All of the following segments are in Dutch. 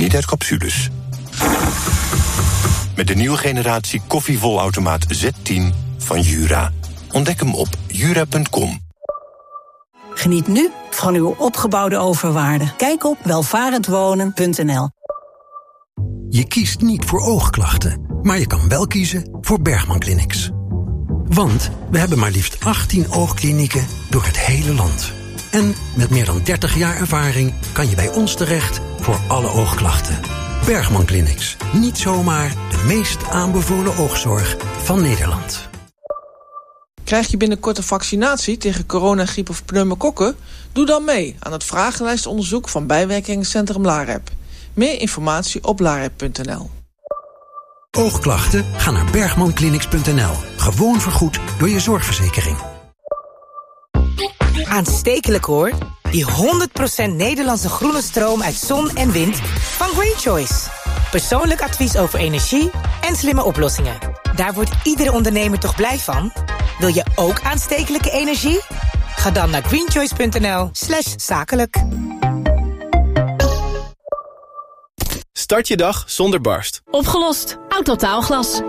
niet uit capsules. Met de nieuwe generatie koffievolautomaat Z10 van Jura. Ontdek hem op jura.com. Geniet nu van uw opgebouwde overwaarde. Kijk op welvarendwonen.nl. Je kiest niet voor oogklachten, maar je kan wel kiezen voor Bergman Clinics. Want we hebben maar liefst 18 oogklinieken door het hele land. En met meer dan 30 jaar ervaring kan je bij ons terecht voor alle oogklachten. Bergman Clinics. Niet zomaar de meest aanbevolen oogzorg van Nederland. Krijg je binnenkort een vaccinatie tegen corona, griep of pneumokokken? Doe dan mee aan het vragenlijstonderzoek van bijwerkingencentrum LAREP. Meer informatie op larep.nl. Oogklachten? Ga naar bergmanclinics.nl. Gewoon vergoed door je zorgverzekering. Aanstekelijk hoor. Die 100% Nederlandse groene stroom uit zon en wind van Green Choice. Persoonlijk advies over energie en slimme oplossingen. Daar wordt iedere ondernemer toch blij van? Wil je ook aanstekelijke energie? Ga dan naar greenchoice.nl/zakelijk. Start je dag zonder barst. Opgelost. Autotaalglas.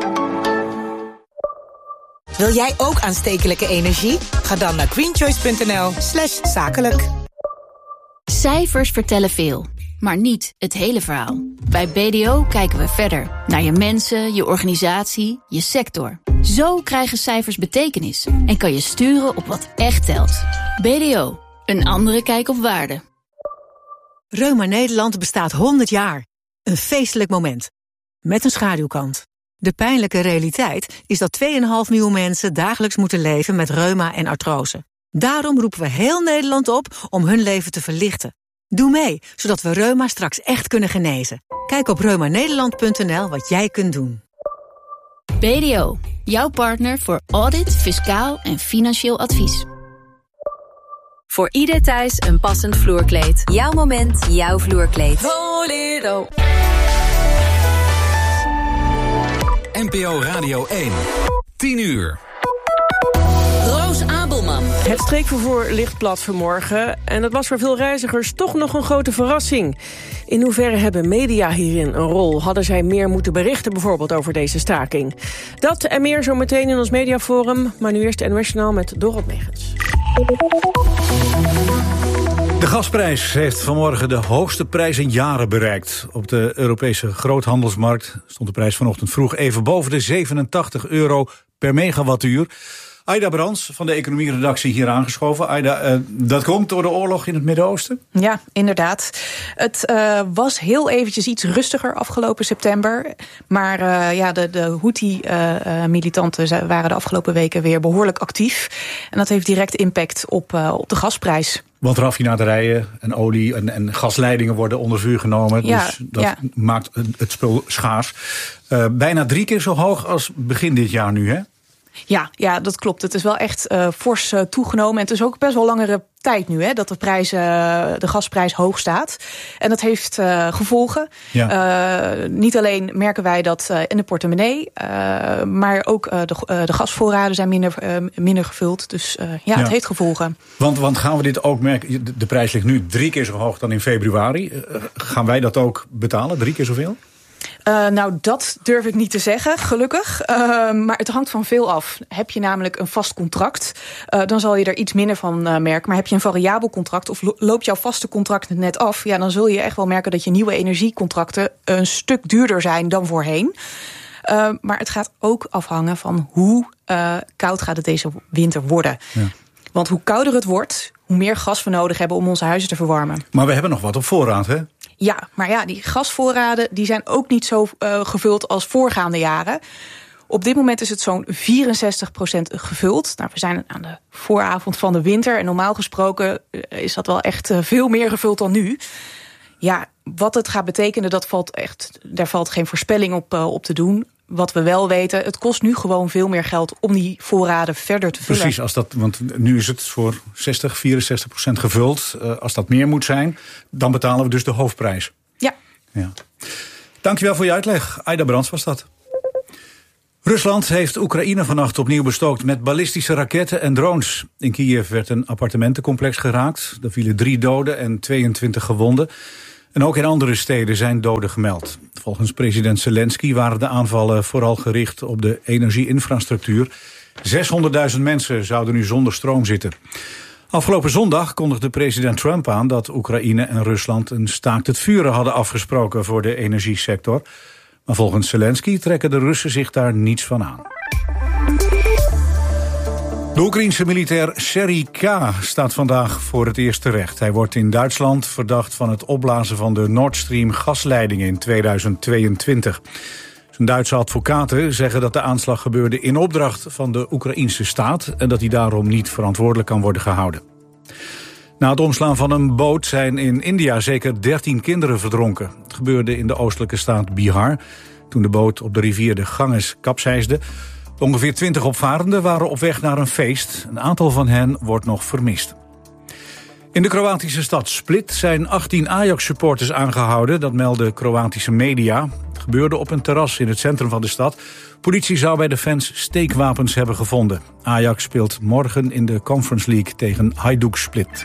Wil jij ook aanstekelijke energie? Ga dan naar greenchoice.nl/zakelijk. Cijfers vertellen veel, maar niet het hele verhaal. Bij BDO kijken we verder naar je mensen, je organisatie, je sector. Zo krijgen cijfers betekenis en kan je sturen op wat echt telt. BDO, een andere kijk op waarde. Reuma Nederland bestaat 100 jaar. Een feestelijk moment. Met een schaduwkant. De pijnlijke realiteit is dat 2,5 miljoen mensen dagelijks moeten leven met reuma en artrose. Daarom roepen we heel Nederland op om hun leven te verlichten. Doe mee, zodat we reuma straks echt kunnen genezen. Kijk op reumanederland.nl wat jij kunt doen. BDO, jouw partner voor audit, fiscaal en financieel advies. Voor ieder thuis een passend vloerkleed. Jouw moment, jouw vloerkleed. Bolero. NPO Radio 1. 10 uur. Roos Abelman. Het streekvervoer ligt plat vanmorgen en het was voor veel reizigers toch nog een grote verrassing. In hoeverre hebben media hierin een rol? Hadden zij meer moeten berichten bijvoorbeeld over deze staking? Dat en meer zo meteen in ons mediaforum, maar nu eerst NOS Journaal met Dorot Megens. De gasprijs heeft vanmorgen de hoogste prijs in jaren bereikt. Op de Europese groothandelsmarkt stond de prijs vanochtend vroeg even boven de €87 per megawattuur. Aida Brands van de economieredactie hier aangeschoven. Aida, dat komt door de oorlog in het Midden-Oosten? Ja, inderdaad. Het was heel eventjes iets rustiger afgelopen september. Maar de Houthi-militanten waren de afgelopen weken weer behoorlijk actief. En dat heeft direct impact op de gasprijs. Want raffinaderijen en olie en gasleidingen worden onder vuur genomen. Ja, dus dat maakt het spul schaars. Bijna 3 keer zo hoog als begin dit jaar nu, hè? Ja, dat klopt. Het is wel echt fors toegenomen. En het is ook best wel langere tijd nu dat de gasprijs hoog staat. En dat heeft gevolgen. Ja. Niet alleen merken wij dat in de portemonnee, maar ook de gasvoorraden zijn minder gevuld. Dus het heeft gevolgen. Want gaan we dit ook merken? De prijs ligt nu 3 keer zo hoog dan in februari. Gaan wij dat ook betalen? 3 keer zoveel? Dat durf ik niet te zeggen, gelukkig. Maar het hangt van veel af. Heb je namelijk een vast contract, dan zal je er iets minder van merken. Maar heb je een variabel contract of loopt jouw vaste contract net af, dan zul je echt wel merken dat je nieuwe energiecontracten een stuk duurder zijn dan voorheen. Maar het gaat ook afhangen van hoe koud gaat het deze winter worden. Ja. Want hoe kouder het wordt, hoe meer gas we nodig hebben om onze huizen te verwarmen. Maar we hebben nog wat op voorraad, hè? Ja, maar die gasvoorraden die zijn ook niet zo gevuld als voorgaande jaren. Op dit moment is het zo'n 64% gevuld. Nou, we zijn aan de vooravond van de winter. En normaal gesproken is dat wel echt veel meer gevuld dan nu. Ja, wat het gaat betekenen, daar valt geen voorspelling op te doen. Wat we wel weten, het kost nu gewoon veel meer geld om die voorraden verder te vullen. Precies, want nu is het voor 64% gevuld. Als dat meer moet zijn, dan betalen we dus de hoofdprijs. Ja. Dankjewel voor je uitleg. Aida Brands was dat. Rusland heeft Oekraïne vannacht opnieuw bestookt met ballistische raketten en drones. In Kiev werd een appartementencomplex geraakt. Er vielen 3 doden en 22 gewonden. En ook in andere steden zijn doden gemeld. Volgens president Zelensky waren de aanvallen vooral gericht op de energieinfrastructuur. 600.000 mensen zouden nu zonder stroom zitten. Afgelopen zondag kondigde president Trump aan dat Oekraïne en Rusland een staakt het vuren hadden afgesproken voor de energiesector. Maar volgens Zelensky trekken de Russen zich daar niets van aan. De Oekraïense militair Serhiy K. staat vandaag voor het eerst terecht. Hij wordt in Duitsland verdacht van het opblazen van de Nord Stream gasleidingen in 2022. Zijn Duitse advocaten zeggen dat de aanslag gebeurde in opdracht van de Oekraïense staat en dat hij daarom niet verantwoordelijk kan worden gehouden. Na het omslaan van een boot zijn in India zeker 13 kinderen verdronken. Het gebeurde in de oostelijke staat Bihar, toen de boot op de rivier de Ganges kapseisde. Ongeveer 20 opvarenden waren op weg naar een feest. Een aantal van hen wordt nog vermist. In de Kroatische stad Split zijn 18 Ajax-supporters aangehouden. Dat melden Kroatische media. Het gebeurde op een terras in het centrum van de stad. Politie zou bij de fans steekwapens hebben gevonden. Ajax speelt morgen in de Conference League tegen Hajduk Split.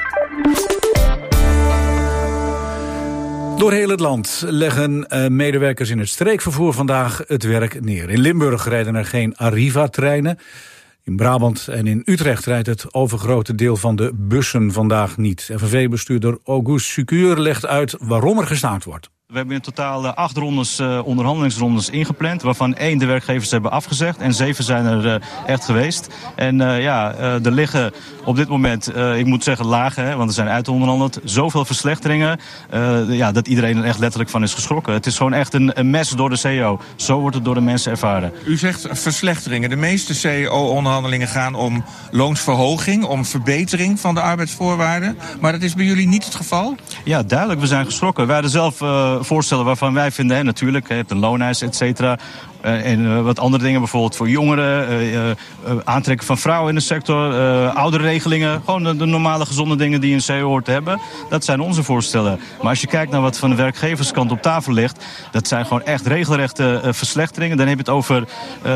Door heel het land leggen medewerkers in het streekvervoer vandaag het werk neer. In Limburg rijden er geen Arriva-treinen. In Brabant en in Utrecht rijdt het overgrote deel van de bussen vandaag niet. FNV-bestuurder August Sukuur legt uit waarom er gestaakt wordt. We hebben in totaal 8 onderhandelingsrondes ingepland, waarvan 1 de werkgevers hebben afgezegd en 7 zijn er echt geweest. En er liggen op dit moment, ik moet zeggen lagen, want er zijn uitonderhandeld, zoveel verslechteringen dat iedereen er echt letterlijk van is geschrokken. Het is gewoon echt een mes door de CEO. Zo wordt het door de mensen ervaren. U zegt verslechteringen. De meeste CEO-onderhandelingen gaan om loonsverhoging, om verbetering van de arbeidsvoorwaarden. Maar dat is bij jullie niet het geval? Ja, duidelijk. We zijn geschrokken. Wij hadden zelf voorstellen waarvan wij vinden, natuurlijk, je hebt een looneis, et cetera. En wat andere dingen, bijvoorbeeld voor jongeren, aantrekken van vrouwen in de sector, ouderregelingen, gewoon de normale gezonde dingen die een CEO hoort te hebben. Dat zijn onze voorstellen. Maar als je kijkt naar wat van de werkgeverskant op tafel ligt, dat zijn gewoon echt regelrechte verslechteringen. Dan heb je het over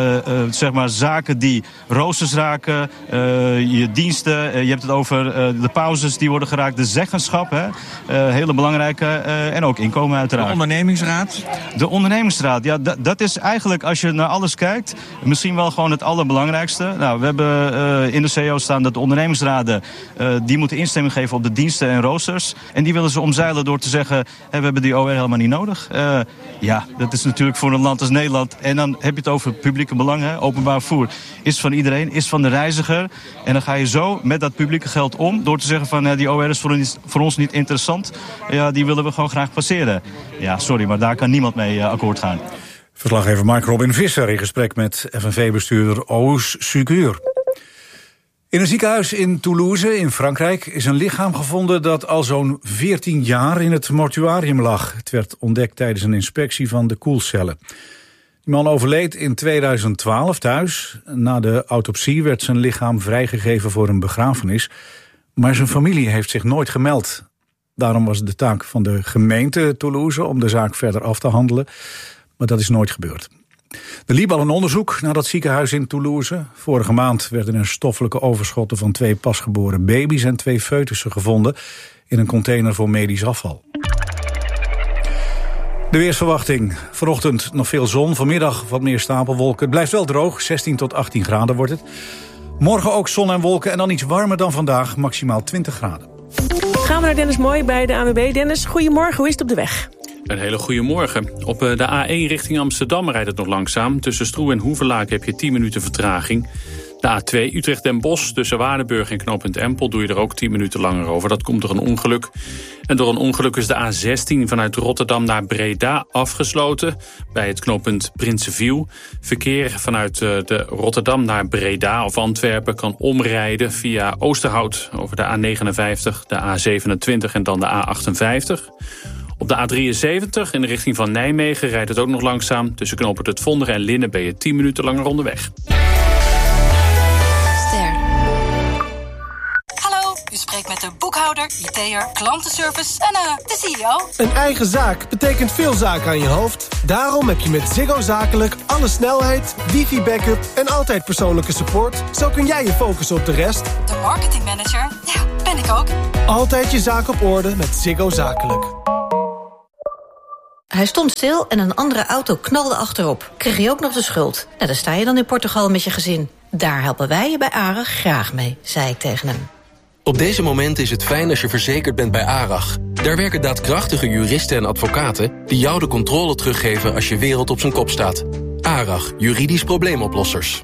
zaken die roosters raken, je diensten, je hebt het over de pauzes die worden geraakt, de zeggenschap, hele belangrijke, en ook inkomen uiteraard. De ondernemingsraad? De ondernemingsraad, ja, dat is eigenlijk, als je naar alles kijkt, misschien wel gewoon het allerbelangrijkste. Nou, we hebben in de CEO staan dat de ondernemingsraden die moeten instemming geven op de diensten en roosters. En die willen ze omzeilen door te zeggen, we hebben die OR helemaal niet nodig. Dat is natuurlijk voor een land als Nederland. En dan heb je het over publieke belangen. Openbaar vervoer is van iedereen, is van de reiziger. En dan ga je zo met dat publieke geld om door te zeggen van die OR is voor ons niet interessant. Ja, die willen we gewoon graag passeren. Ja, sorry, maar daar kan niemand mee akkoord gaan. Verslaggever Mark Robin Visser in gesprek met FNV-bestuurder August Sukuur. In een ziekenhuis in Toulouse in Frankrijk is een lichaam gevonden dat al zo'n 14 jaar in het mortuarium lag. Het werd ontdekt tijdens een inspectie van de koelcellen. Die man overleed in 2012 thuis. Na de autopsie werd zijn lichaam vrijgegeven voor een begrafenis. Maar zijn familie heeft zich nooit gemeld. Daarom was het de taak van de gemeente Toulouse om de zaak verder af te handelen. Maar dat is nooit gebeurd. Er liep al een onderzoek naar dat ziekenhuis in Toulouse. Vorige maand werden er stoffelijke overschotten van 2 pasgeboren baby's en 2 foetussen gevonden in een container voor medisch afval. De weersverwachting. Vanochtend nog veel zon, vanmiddag wat meer stapelwolken. Het blijft wel droog, 16 tot 18 graden wordt het. Morgen ook zon en wolken en dan iets warmer dan vandaag, maximaal 20 graden. Gaan we naar Dennis Mooi bij de ANWB. Dennis, goedemorgen, hoe is het op de weg? Een hele goede morgen. Op de A1 richting Amsterdam rijdt het nog langzaam. Tussen Stroe en Hoevelaak heb je 10 minuten vertraging. De A2 Utrecht Den Bosch tussen Waardenburg en knooppunt Empel doe je er ook 10 minuten langer over. Dat komt door een ongeluk. En door een ongeluk is de A16 vanuit Rotterdam naar Breda afgesloten. Bij het knooppunt Prinsenviel. Verkeer vanuit de Rotterdam naar Breda of Antwerpen kan omrijden via Oosterhout over de A59, de A27 en dan de A58. Op de A73 in de richting van Nijmegen rijdt het ook nog langzaam. Tussen knooppunt Het Vonderen en Linnen ben je 10 minuten langer onderweg. Hallo, u spreekt met de boekhouder, IT'er, klantenservice en de CEO. Een eigen zaak betekent veel zaken aan je hoofd. Daarom heb je met Ziggo Zakelijk alle snelheid, wifi-backup en altijd persoonlijke support. Zo kun jij je focussen op de rest. De marketingmanager, ja, ben ik ook. Altijd je zaak op orde met Ziggo Zakelijk. Hij stond stil en een andere auto knalde achterop. Kreeg je ook nog de schuld. Nou, dan sta je dan in Portugal met je gezin. Daar helpen wij je bij ARAG graag mee, zei ik tegen hem. Op deze moment is het fijn als je verzekerd bent bij ARAG. Daar werken daadkrachtige juristen en advocaten die jou de controle teruggeven als je wereld op zijn kop staat. ARAG, juridisch probleemoplossers.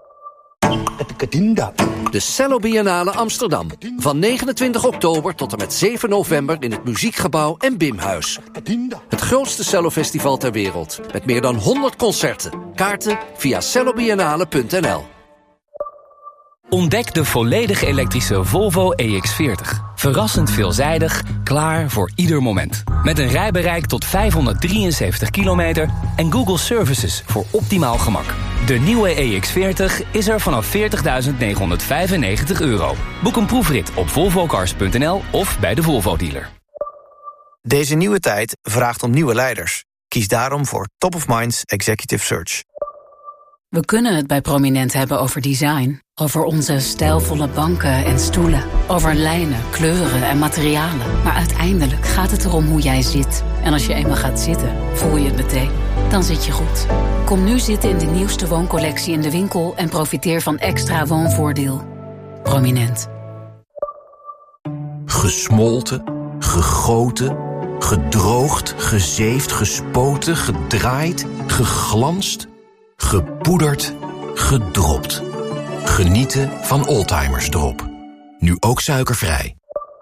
De Cello Biennale Amsterdam. Van 29 oktober tot en met 7 november in het Muziekgebouw en Bimhuis. Het grootste cellofestival ter wereld. Met meer dan 100 concerten. Kaarten via cellobiennale.nl. Ontdek de volledig elektrische Volvo EX40. Verrassend veelzijdig, klaar voor ieder moment. Met een rijbereik tot 573 kilometer en Google Services voor optimaal gemak. De nieuwe EX40 is er vanaf €40.995. Boek een proefrit op volvocars.nl of bij de Volvo-dealer. Deze nieuwe tijd vraagt om nieuwe leiders. Kies daarom voor Top of Minds Executive Search. We kunnen het bij Prominent hebben over design. Over onze stijlvolle banken en stoelen. Over lijnen, kleuren en materialen. Maar uiteindelijk gaat het erom hoe jij zit. En als je eenmaal gaat zitten, voel je het meteen. Dan zit je goed. Kom nu zitten in de nieuwste wooncollectie in de winkel en profiteer van extra woonvoordeel. Prominent. Gesmolten, gegoten, gedroogd, gezeefd, gespoten, gedraaid, geglanst, gepoederd, gedropt. Genieten van Oldtimers Drop. Nu ook suikervrij.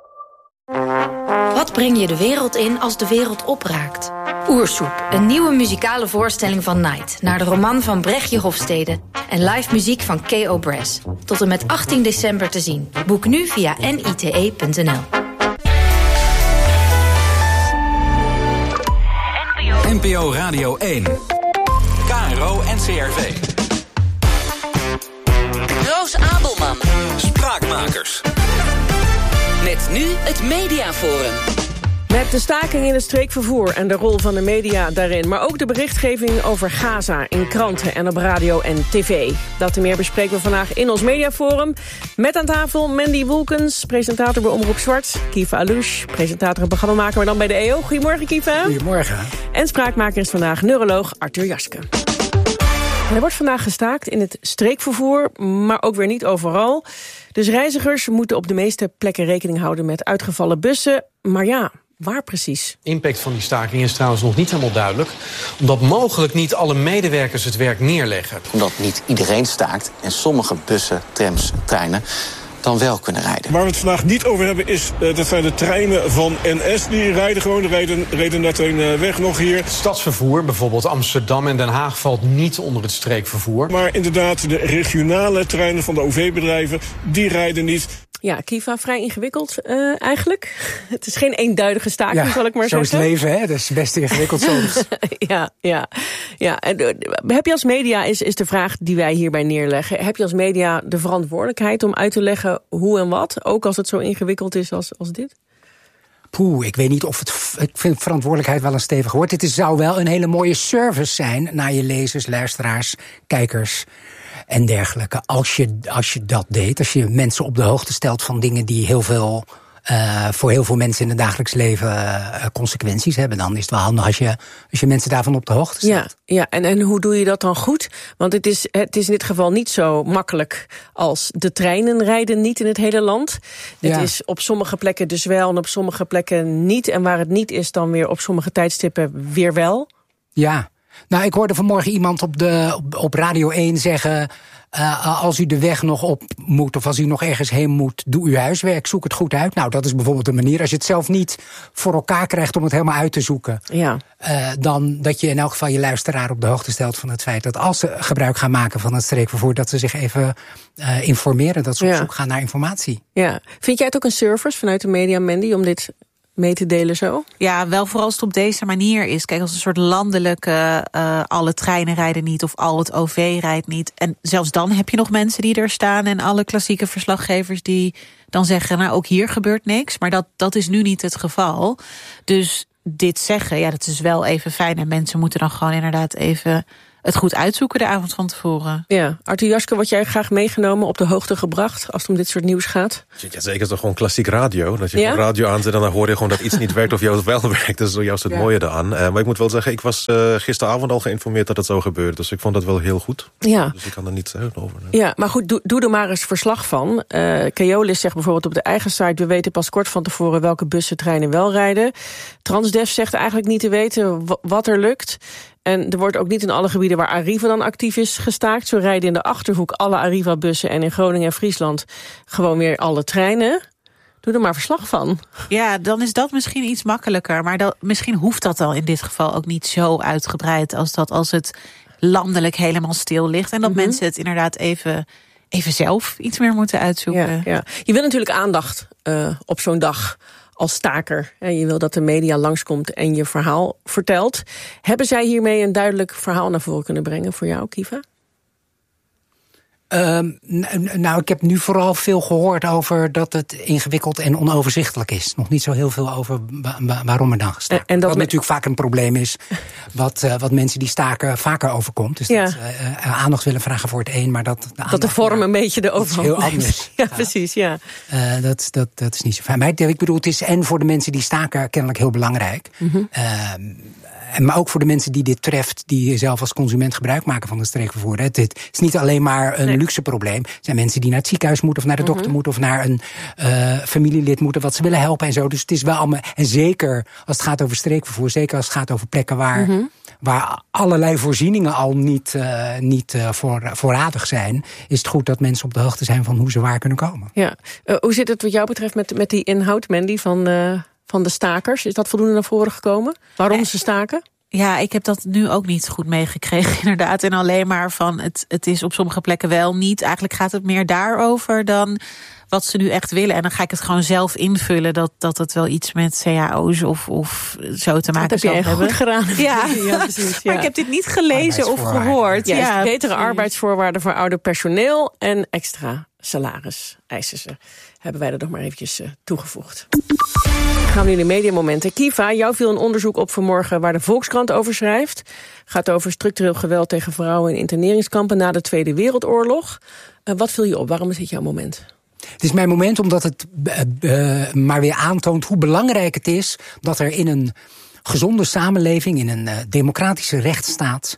Wat breng je de wereld in als de wereld opraakt? Oersoep, een nieuwe muzikale voorstelling van Night... naar de roman van Brechtje Hofstede... en live muziek van K.O. Brass. Tot en met 18 december te zien. Boek nu via nite.nl. NPO Radio 1. KRO NCRV. Roos Abelman. Spraakmakers. Met nu het Mediaforum. Met de staking in het streekvervoer en de rol van de media daarin... maar ook de berichtgeving over Gaza in kranten en op radio en tv. Dat en meer bespreken we vandaag in ons Mediaforum. Met aan tafel Mandy Wolkens, presentator bij Omroep Zwart. Kiva Alouche, presentator en programmamaker, maar dan bij de EO. Goedemorgen, Kiva. Goedemorgen. En spraakmaker is vandaag neuroloog Arthur Jaske. Er wordt vandaag gestaakt in het streekvervoer, maar ook weer niet overal. Dus reizigers moeten op de meeste plekken rekening houden met uitgevallen bussen. Maar ja, waar precies? De impact van die staking is trouwens nog niet helemaal duidelijk. Omdat mogelijk niet alle medewerkers het werk neerleggen. Omdat niet iedereen staakt en sommige bussen, trams, treinen dan wel kunnen rijden. Waar we het vandaag niet over hebben dat zijn de treinen van NS. Die rijden gewoon, reden net een weg nog hier. Stadsvervoer, bijvoorbeeld Amsterdam en Den Haag, valt niet onder het streekvervoer. Maar inderdaad, de regionale treinen van de OV-bedrijven, die rijden niet. Ja, Kiva, vrij ingewikkeld eigenlijk. Het is geen eenduidige staking, zal ik maar zo zeggen. Zo is het leven, hè? Dat is best ingewikkeld soms. Ja. En, heb je als media, is de vraag die wij hierbij neerleggen... heb je als media de verantwoordelijkheid om uit te leggen hoe en wat? Ook als het zo ingewikkeld is als dit? Ik weet niet of ik vind verantwoordelijkheid wel een stevig woord. Het zou wel een hele mooie service zijn naar je lezers, luisteraars, kijkers en dergelijke. Als je dat deed, als je mensen op de hoogte stelt van dingen die voor heel veel mensen in het dagelijks leven consequenties hebben, dan is het wel handig als je mensen daarvan op de hoogte stelt. Ja, en hoe doe je dat dan goed? Want het is in dit geval niet zo makkelijk als de treinen rijden niet in het hele land. Het is op sommige plekken dus wel en op sommige plekken niet. En waar het niet is, dan weer op sommige tijdstippen weer wel. Ja. Nou, ik hoorde vanmorgen iemand op Radio 1 zeggen, als u de weg nog op moet of als u nog ergens heen moet, doe uw huiswerk, zoek het goed uit. Nou, dat is bijvoorbeeld een manier. Als je het zelf niet voor elkaar krijgt om het helemaal uit te zoeken, dan dat je in elk geval je luisteraar op de hoogte stelt van het feit dat als ze gebruik gaan maken van het streekvervoer, dat ze zich even informeren, dat ze op zoek gaan naar informatie. Ja. Vind jij het ook een service vanuit de media, Mandy, om dit mee te delen zo? Ja, wel vooral als het op deze manier is. Kijk, als een soort landelijke alle treinen rijden niet of al het OV rijdt niet. En zelfs dan heb je nog mensen die er staan en alle klassieke verslaggevers die dan zeggen, nou ook hier gebeurt niks. Maar dat is nu niet het geval. Dus dit zeggen, dat is wel even fijn. En mensen moeten dan gewoon inderdaad even het goed uitzoeken de avond van tevoren. Ja, Arthur Jaske, word jij graag meegenomen, op de hoogte gebracht als het om dit soort nieuws gaat? Ja, zeker, toch gewoon klassiek radio. Dat je gewoon radio aanzet en dan hoor je gewoon dat iets niet werkt of juist wel werkt. Dat is juist het mooie eraan. Maar ik moet wel zeggen, ik was gisteravond al geïnformeerd dat het zo gebeurde. Dus ik vond dat wel heel goed. Ja. Dus ik kan er niets over. Ja, maar goed, doe er maar eens verslag van. Keolis zegt bijvoorbeeld op de eigen site, we weten pas kort van tevoren welke bussen, treinen wel rijden. Transdev zegt eigenlijk niet te weten wat er lukt. En er wordt ook niet in alle gebieden waar Arriva dan actief is gestaakt. Zo rijden in de Achterhoek alle Arriva-bussen en in Groningen en Friesland gewoon weer alle treinen. Doe er maar verslag van. Ja, dan is dat misschien iets makkelijker. Maar misschien hoeft dat dan in dit geval ook niet zo uitgebreid als het landelijk helemaal stil ligt. En dat mensen het inderdaad even zelf iets meer moeten uitzoeken. Ja. Je wil natuurlijk aandacht op zo'n dag als staker. En je wil dat de media langskomt en je verhaal vertelt. Hebben zij hiermee een duidelijk verhaal naar voren kunnen brengen voor jou, Kiva? Nou, ik heb nu vooral veel gehoord over dat het ingewikkeld en onoverzichtelijk is. Nog niet zo heel veel over waarom er dan gestaakt wordt. Wat natuurlijk vaak een probleem is, wat mensen die staken vaker overkomt. Dus dat aandacht willen vragen voor het een, maar dat de vorm een beetje de overhand heel anders. Ja, precies, ja. Dat is niet zo fijn. Maar ik bedoel, het is en voor de mensen die staken kennelijk heel belangrijk. Maar ook voor de mensen die dit treft, die zelf als consument gebruik maken van het streekvervoer. Het is niet alleen maar een luxe probleem. Er zijn mensen die naar het ziekenhuis moeten of naar de dokter moeten of naar een familielid moeten wat ze willen helpen en zo. Dus het is wel allemaal. En zeker als het gaat over streekvervoer, zeker als het gaat over plekken waar allerlei voorzieningen al niet voorradig zijn, is het goed dat mensen op de hoogte zijn van hoe ze waar kunnen komen. Ja. Hoe zit het wat jou betreft met die inhoud, Mandy, van de stakers? Is dat voldoende naar voren gekomen? Waarom ze staken? Ja, ik heb dat nu ook niet goed meegekregen, inderdaad. En alleen maar van, het is op sommige plekken wel niet. Eigenlijk gaat het meer daarover dan wat ze nu echt willen. En dan ga ik het gewoon zelf invullen dat het wel iets met cao's of zo te maken zou hebben. Dat heb je goed gedaan. Ja, precies. Ja. Maar ik heb dit niet gelezen of gehoord. Ja, betere arbeidsvoorwaarden voor ouder personeel en extra salaris eisen ze. Hebben wij er nog maar eventjes toegevoegd. Gaan we nu in de mediamomenten. Kiva, jou viel een onderzoek op vanmorgen waar de Volkskrant over schrijft. Gaat over structureel geweld tegen vrouwen in interneringskampen na de Tweede Wereldoorlog. Wat viel je op? Waarom is dit jouw moment? Het is mijn moment omdat het maar weer aantoont hoe belangrijk het is dat er in een gezonde samenleving, in een democratische rechtsstaat,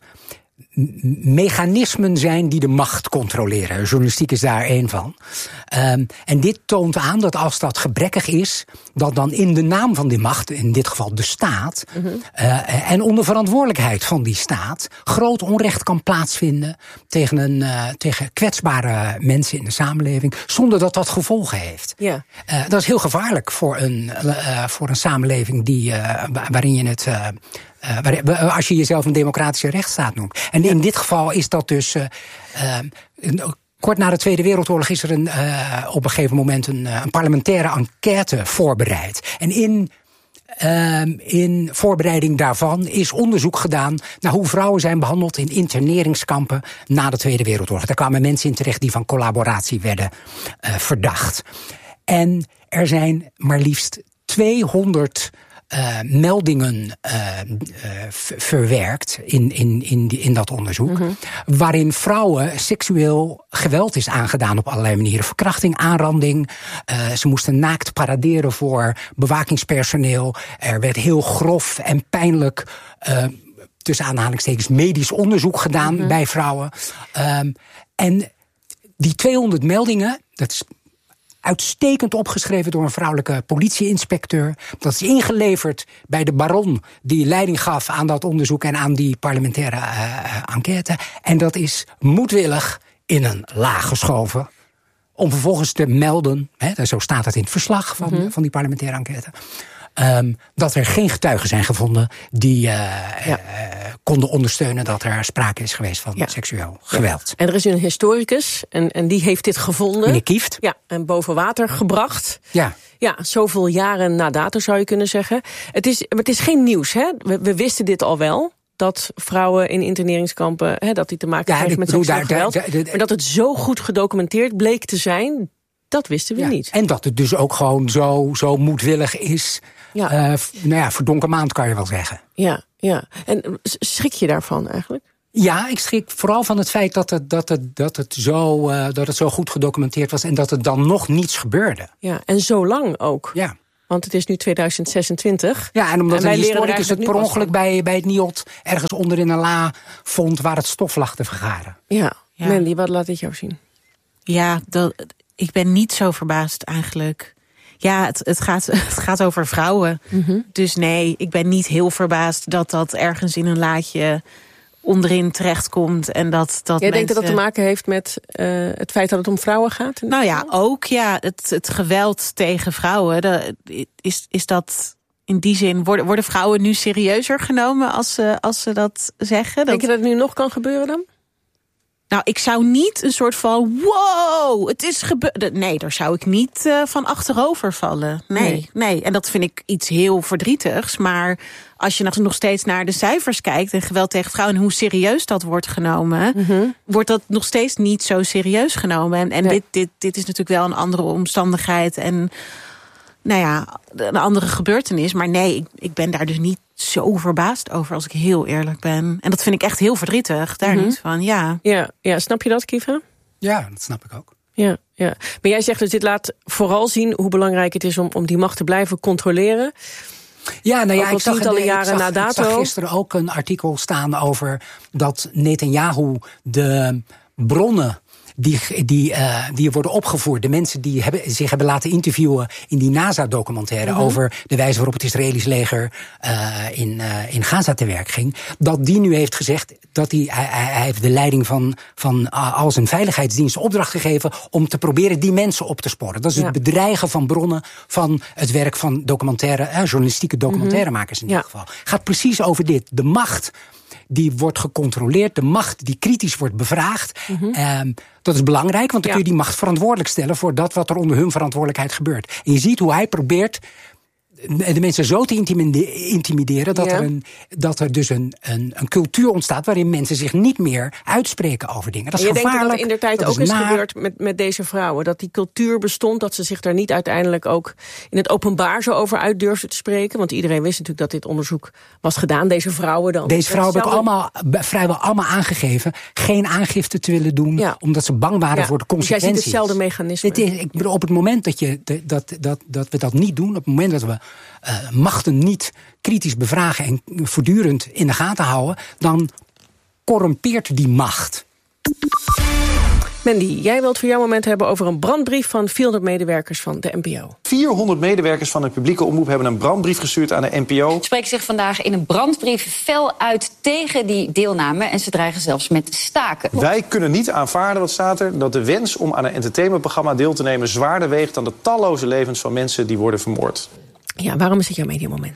mechanismen zijn die de macht controleren. Journalistiek is daar één van. En dit toont aan dat als dat gebrekkig is, dat dan in de naam van die macht, in dit geval de staat, en onder verantwoordelijkheid van die staat, groot onrecht kan plaatsvinden tegen kwetsbare mensen in de samenleving, zonder dat dat gevolgen heeft. Ja. Dat is heel gevaarlijk voor een samenleving waarin je het als je jezelf een democratische rechtsstaat noemt. En in dit geval is dat dus kort na de Tweede Wereldoorlog is er op een gegeven moment een parlementaire enquête voorbereid. En in voorbereiding daarvan is onderzoek gedaan naar hoe vrouwen zijn behandeld in interneringskampen na de Tweede Wereldoorlog. Daar kwamen mensen in terecht die van collaboratie werden verdacht. En er zijn maar liefst 200 meldingen verwerkt in dat onderzoek, waarin vrouwen seksueel geweld is aangedaan op allerlei manieren. Verkrachting, aanranding, ze moesten naakt paraderen voor bewakingspersoneel. Er werd heel grof en pijnlijk, tussen aanhalingstekens, medisch onderzoek gedaan bij vrouwen. En die 200 meldingen, dat is uitstekend opgeschreven door een vrouwelijke politieinspecteur. Dat is ingeleverd bij de baron die leiding gaf aan dat onderzoek en aan die parlementaire enquête. En dat is moedwillig in een laag geschoven om vervolgens te melden, zo staat het in het verslag van die parlementaire enquête, dat er geen getuigen zijn gevonden die konden ondersteunen dat er sprake is geweest van seksueel geweld. Ja. En er is een historicus en die heeft dit gevonden. Meneer Kieft. Ja, en boven water gebracht. Ja. Ja, zoveel jaren na dato zou je kunnen zeggen. Het is geen nieuws, hè? We wisten dit al wel. Dat vrouwen in interneringskampen, dat die te maken krijgen met seksueel geweld. Maar dat het zo goed gedocumenteerd bleek te zijn, dat wisten we niet. En dat het dus ook gewoon zo moedwillig is. Ja. Verdonken maand kan je wel zeggen. Ja. En schrik je daarvan eigenlijk? Ja, ik schrik vooral van het feit dat het zo goed gedocumenteerd was en dat er dan nog niets gebeurde. Ja, en zo lang ook. Ja. Want het is nu 2026. Ja, en omdat een historicus het per ongeluk bij het NIOD ergens onder in een la vond waar het stof lag te vergaren. Ja. Mandy, wat laat dit jou zien? Ja, ik ben niet zo verbaasd eigenlijk. Ja, het gaat over vrouwen. Mm-hmm. Dus nee, ik ben niet heel verbaasd dat ergens in een laadje onderin terechtkomt. En dat Jij denkt dat dat te maken heeft met het feit dat het om vrouwen gaat? Nou ja, ook ja. Het geweld tegen vrouwen. Is dat in die zin... Worden vrouwen nu serieuzer genomen als ze dat zeggen? Denk je dat het nu nog kan gebeuren dan? Nou, ik zou niet een soort van... wow, het is gebeurd. Nee, daar zou ik niet van achterover vallen. Nee. En dat vind ik iets heel verdrietigs. Maar als je nog steeds naar de cijfers kijkt... en geweld tegen vrouwen en hoe serieus dat wordt genomen... Mm-hmm. Wordt dat nog steeds niet zo serieus genomen. En nee. dit is natuurlijk wel een andere omstandigheid... en nou ja, een andere gebeurtenis. Maar nee, ik ben daar dus niet zo verbaasd over, als ik heel eerlijk ben. En dat vind ik echt heel verdrietig, daar niet van, ja. Ja, snap je dat, Kiva? Ja, dat snap ik ook. Ja. Maar jij zegt dus, dit laat vooral zien hoe belangrijk het is om die macht te blijven controleren. Ja, nou ja, ik zag gisteren ook een artikel staan over dat Netanyahu de bronnen die worden opgevoerd. De mensen die zich hebben laten interviewen in die NASA-documentaire over de wijze waarop het Israëlisch leger in Gaza te werk ging. Dat die nu heeft gezegd dat hij heeft de leiding van al zijn veiligheidsdiensten opdracht gegeven om te proberen die mensen op te sporen. Dat is het bedreigen van bronnen van het werk van journalistieke documentairemakers in ieder geval. Gaat precies over dit. De macht die wordt gecontroleerd, de macht die kritisch wordt bevraagd. Dat is belangrijk, want dan kun je die macht verantwoordelijk stellen voor dat wat er onder hun verantwoordelijkheid gebeurt. En je ziet hoe hij probeert de mensen zo te intimideren dat er dus een cultuur ontstaat waarin mensen zich niet meer uitspreken over dingen. Dat is gevaarlijk. Je denkt dat inderdaad ook is gebeurd met deze vrouwen. Dat die cultuur bestond, dat ze zich daar niet uiteindelijk ook in het openbaar zo over uit durfden te spreken. Want iedereen wist natuurlijk dat dit onderzoek was gedaan. Deze vrouwen dan. Deze vrouwen hebben vrijwel allemaal aangegeven geen aangifte te willen doen, omdat ze bang waren voor de consequenties. Dus jij ziet hetzelfde mechanisme. Op het moment dat we dat niet doen, op het moment dat we machten niet kritisch bevragen en voortdurend in de gaten houden, dan corrumpeert die macht. Mandy, jij wilt voor jouw moment hebben over een brandbrief van 400 medewerkers van de NPO. 400 medewerkers van de publieke omroep hebben een brandbrief gestuurd aan de NPO. Ze spreken zich vandaag in een brandbrief fel uit tegen die deelname en ze dreigen zelfs met staken. Wij kunnen niet aanvaarden, wat staat er, dat de wens om aan een entertainmentprogramma deel te nemen zwaarder weegt dan de talloze levens van mensen die worden vermoord. Ja, waarom is het jouw mediamoment?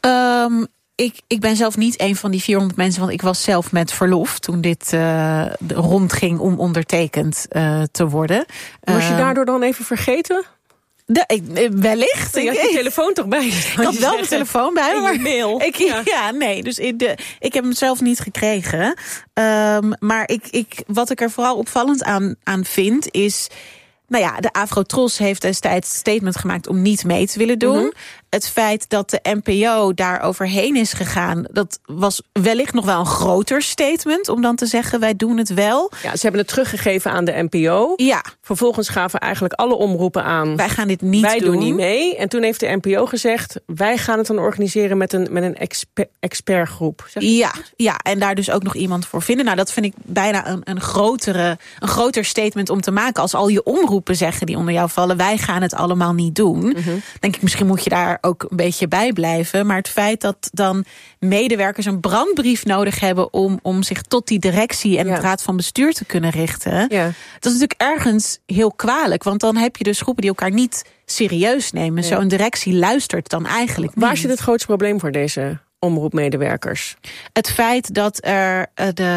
Ik ben zelf niet een van die 400 mensen, want ik was zelf met verlof toen dit rondging om ondertekend te worden. Was je daardoor dan even vergeten? Wellicht. Je had je telefoon toch bij? Ik had wel mijn telefoon bij me, maar mail. Dus ik heb hem zelf niet gekregen. Maar wat ik er vooral opvallend aan vind is, nou ja, de Afro-Tros heeft destijds een statement gemaakt om niet mee te willen doen. Het feit dat de NPO daar overheen is gegaan, dat was wellicht nog wel een groter statement om dan te zeggen, wij doen het wel. Ja, ze hebben het teruggegeven aan de NPO. Ja. Vervolgens gaven eigenlijk alle omroepen aan, wij gaan dit niet doen. Wij doen niet mee. En toen heeft de NPO gezegd, wij gaan het dan organiseren met een expertgroep. Ja, en daar dus ook nog iemand voor vinden. Nou, dat vind ik bijna een groter statement om te maken. Als al je omroepen zeggen die onder jou vallen, wij gaan het allemaal niet doen. Denk ik, misschien moet je daar ook een beetje bij blijven. Maar het feit dat dan medewerkers een brandbrief nodig hebben om zich tot die directie en het raad van bestuur te kunnen richten, dat is natuurlijk ergens heel kwalijk. Want dan heb je dus groepen die elkaar niet serieus nemen. Zo'n directie luistert dan eigenlijk niet. Waar zit het grootste probleem voor deze omroepmedewerkers? Het feit dat er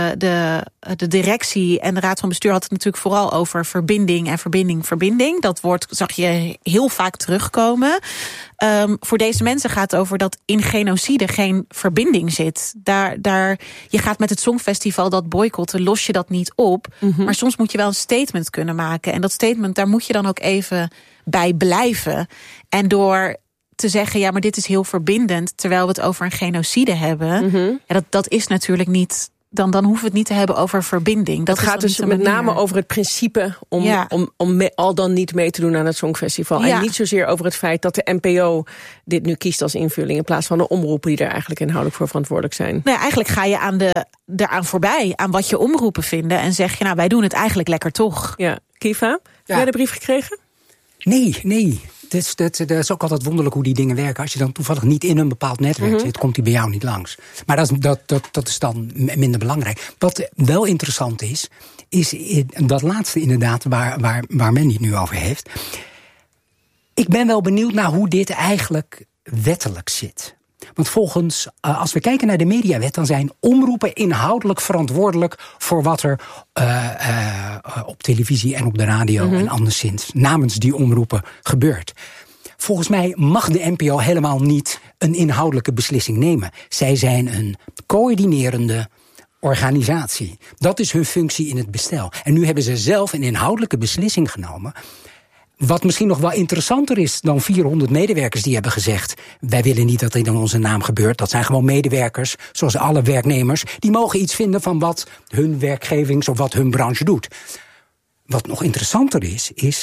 de directie en de raad van bestuur had het natuurlijk vooral over verbinding. Dat woord zag je heel vaak terugkomen. Voor deze mensen gaat het over dat in genocide geen verbinding zit. Je gaat met het Songfestival dat boycotten, los je dat niet op. Maar soms moet je wel een statement kunnen maken. En dat statement, daar moet je dan ook even bij blijven. En door te zeggen, ja, maar dit is heel verbindend, terwijl we het over een genocide hebben. Dat is natuurlijk dan hoeven we het niet te hebben over verbinding. Dat gaat dus met name over het principe om al dan niet mee te doen aan het Songfestival. Ja. En niet zozeer over het feit dat de NPO dit nu kiest als invulling in plaats van de omroepen die er eigenlijk inhoudelijk voor verantwoordelijk zijn. Nou, eigenlijk ga je eraan voorbij, aan wat je omroepen vinden en zeg je, nou, wij doen het eigenlijk lekker toch. Ja, Kiva, heb jij de brief gekregen? Nee. Dat is ook altijd wonderlijk hoe die dingen werken. Als je dan toevallig niet in een bepaald netwerk zit, komt die bij jou niet langs. Maar dat is dan minder belangrijk. Wat wel interessant is dat laatste inderdaad waar men het nu over heeft. Ik ben wel benieuwd naar hoe dit eigenlijk wettelijk zit. Want volgens, als we kijken naar de mediawet, dan zijn omroepen inhoudelijk verantwoordelijk voor wat er op televisie en op de radio en anderszins namens die omroepen gebeurt. Volgens mij mag de NPO helemaal niet een inhoudelijke beslissing nemen. Zij zijn een coördinerende organisatie. Dat is hun functie in het bestel. En nu hebben ze zelf een inhoudelijke beslissing genomen. Wat misschien nog wel interessanter is dan 400 medewerkers die hebben gezegd, wij willen niet dat dit in onze naam gebeurt. Dat zijn gewoon medewerkers, zoals alle werknemers. Die mogen iets vinden van wat hun werkgevings of wat hun branche doet. Wat nog interessanter is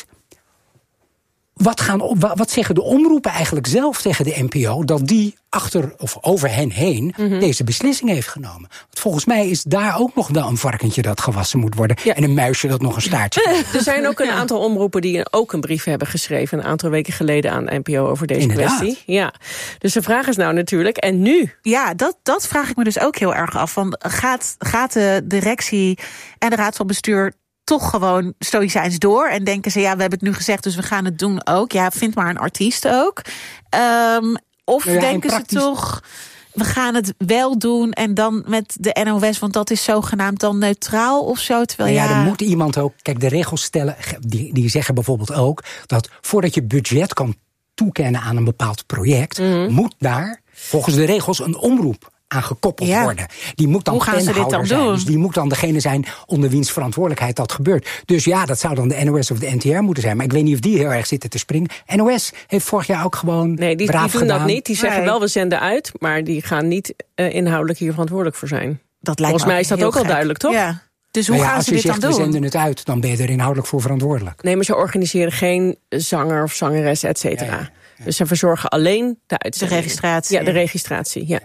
wat zeggen de omroepen eigenlijk zelf tegen de NPO, dat die achter of over hen heen deze beslissing heeft genomen. Want volgens mij is daar ook nog wel een varkentje dat gewassen moet worden. Ja. En een muisje dat nog een staartje heeft. Er zijn ook een aantal omroepen die ook een brief hebben geschreven een aantal weken geleden aan NPO over deze kwestie. Ja. Dus de vraag is nou natuurlijk, en nu? Ja, dat vraag ik me dus ook heel erg af. Van, gaat de directie en de raad van bestuur toch gewoon stoïcijns door en denken ze, ja, we hebben het nu gezegd, dus we gaan het doen ook. Ja, vind maar een artiest ook. Of denken ze toch, we gaan het wel doen en dan met de NOS, want dat is zogenaamd dan neutraal of zo. Terwijl er moet iemand ook, kijk, de regels stellen, die zeggen bijvoorbeeld ook dat voordat je budget kan toekennen aan een bepaald project, moet daar volgens de regels een omroep aan gekoppeld worden. Die moet dan penhouder zijn. Dus die moet dan degene zijn onder wiens verantwoordelijkheid dat gebeurt. Dus ja, dat zou dan de NOS of de NTR moeten zijn. Maar ik weet niet of die heel erg zitten te springen. NOS heeft vorig jaar ook gewoon die doen gedaan. Dat niet. Die zeggen wel, we zenden uit, maar die gaan niet inhoudelijk hier verantwoordelijk voor zijn. Volgens mij is dat ook al duidelijk, toch? Ja. Dus hoe gaan ze dit dan doen? Als je zegt, we zenden het uit, dan ben je er inhoudelijk voor verantwoordelijk. Nee, maar ze organiseren geen zanger of zangeres, et cetera. Ja. Dus ze verzorgen alleen de uitzending. De registratie. Ja, de registratie, ja.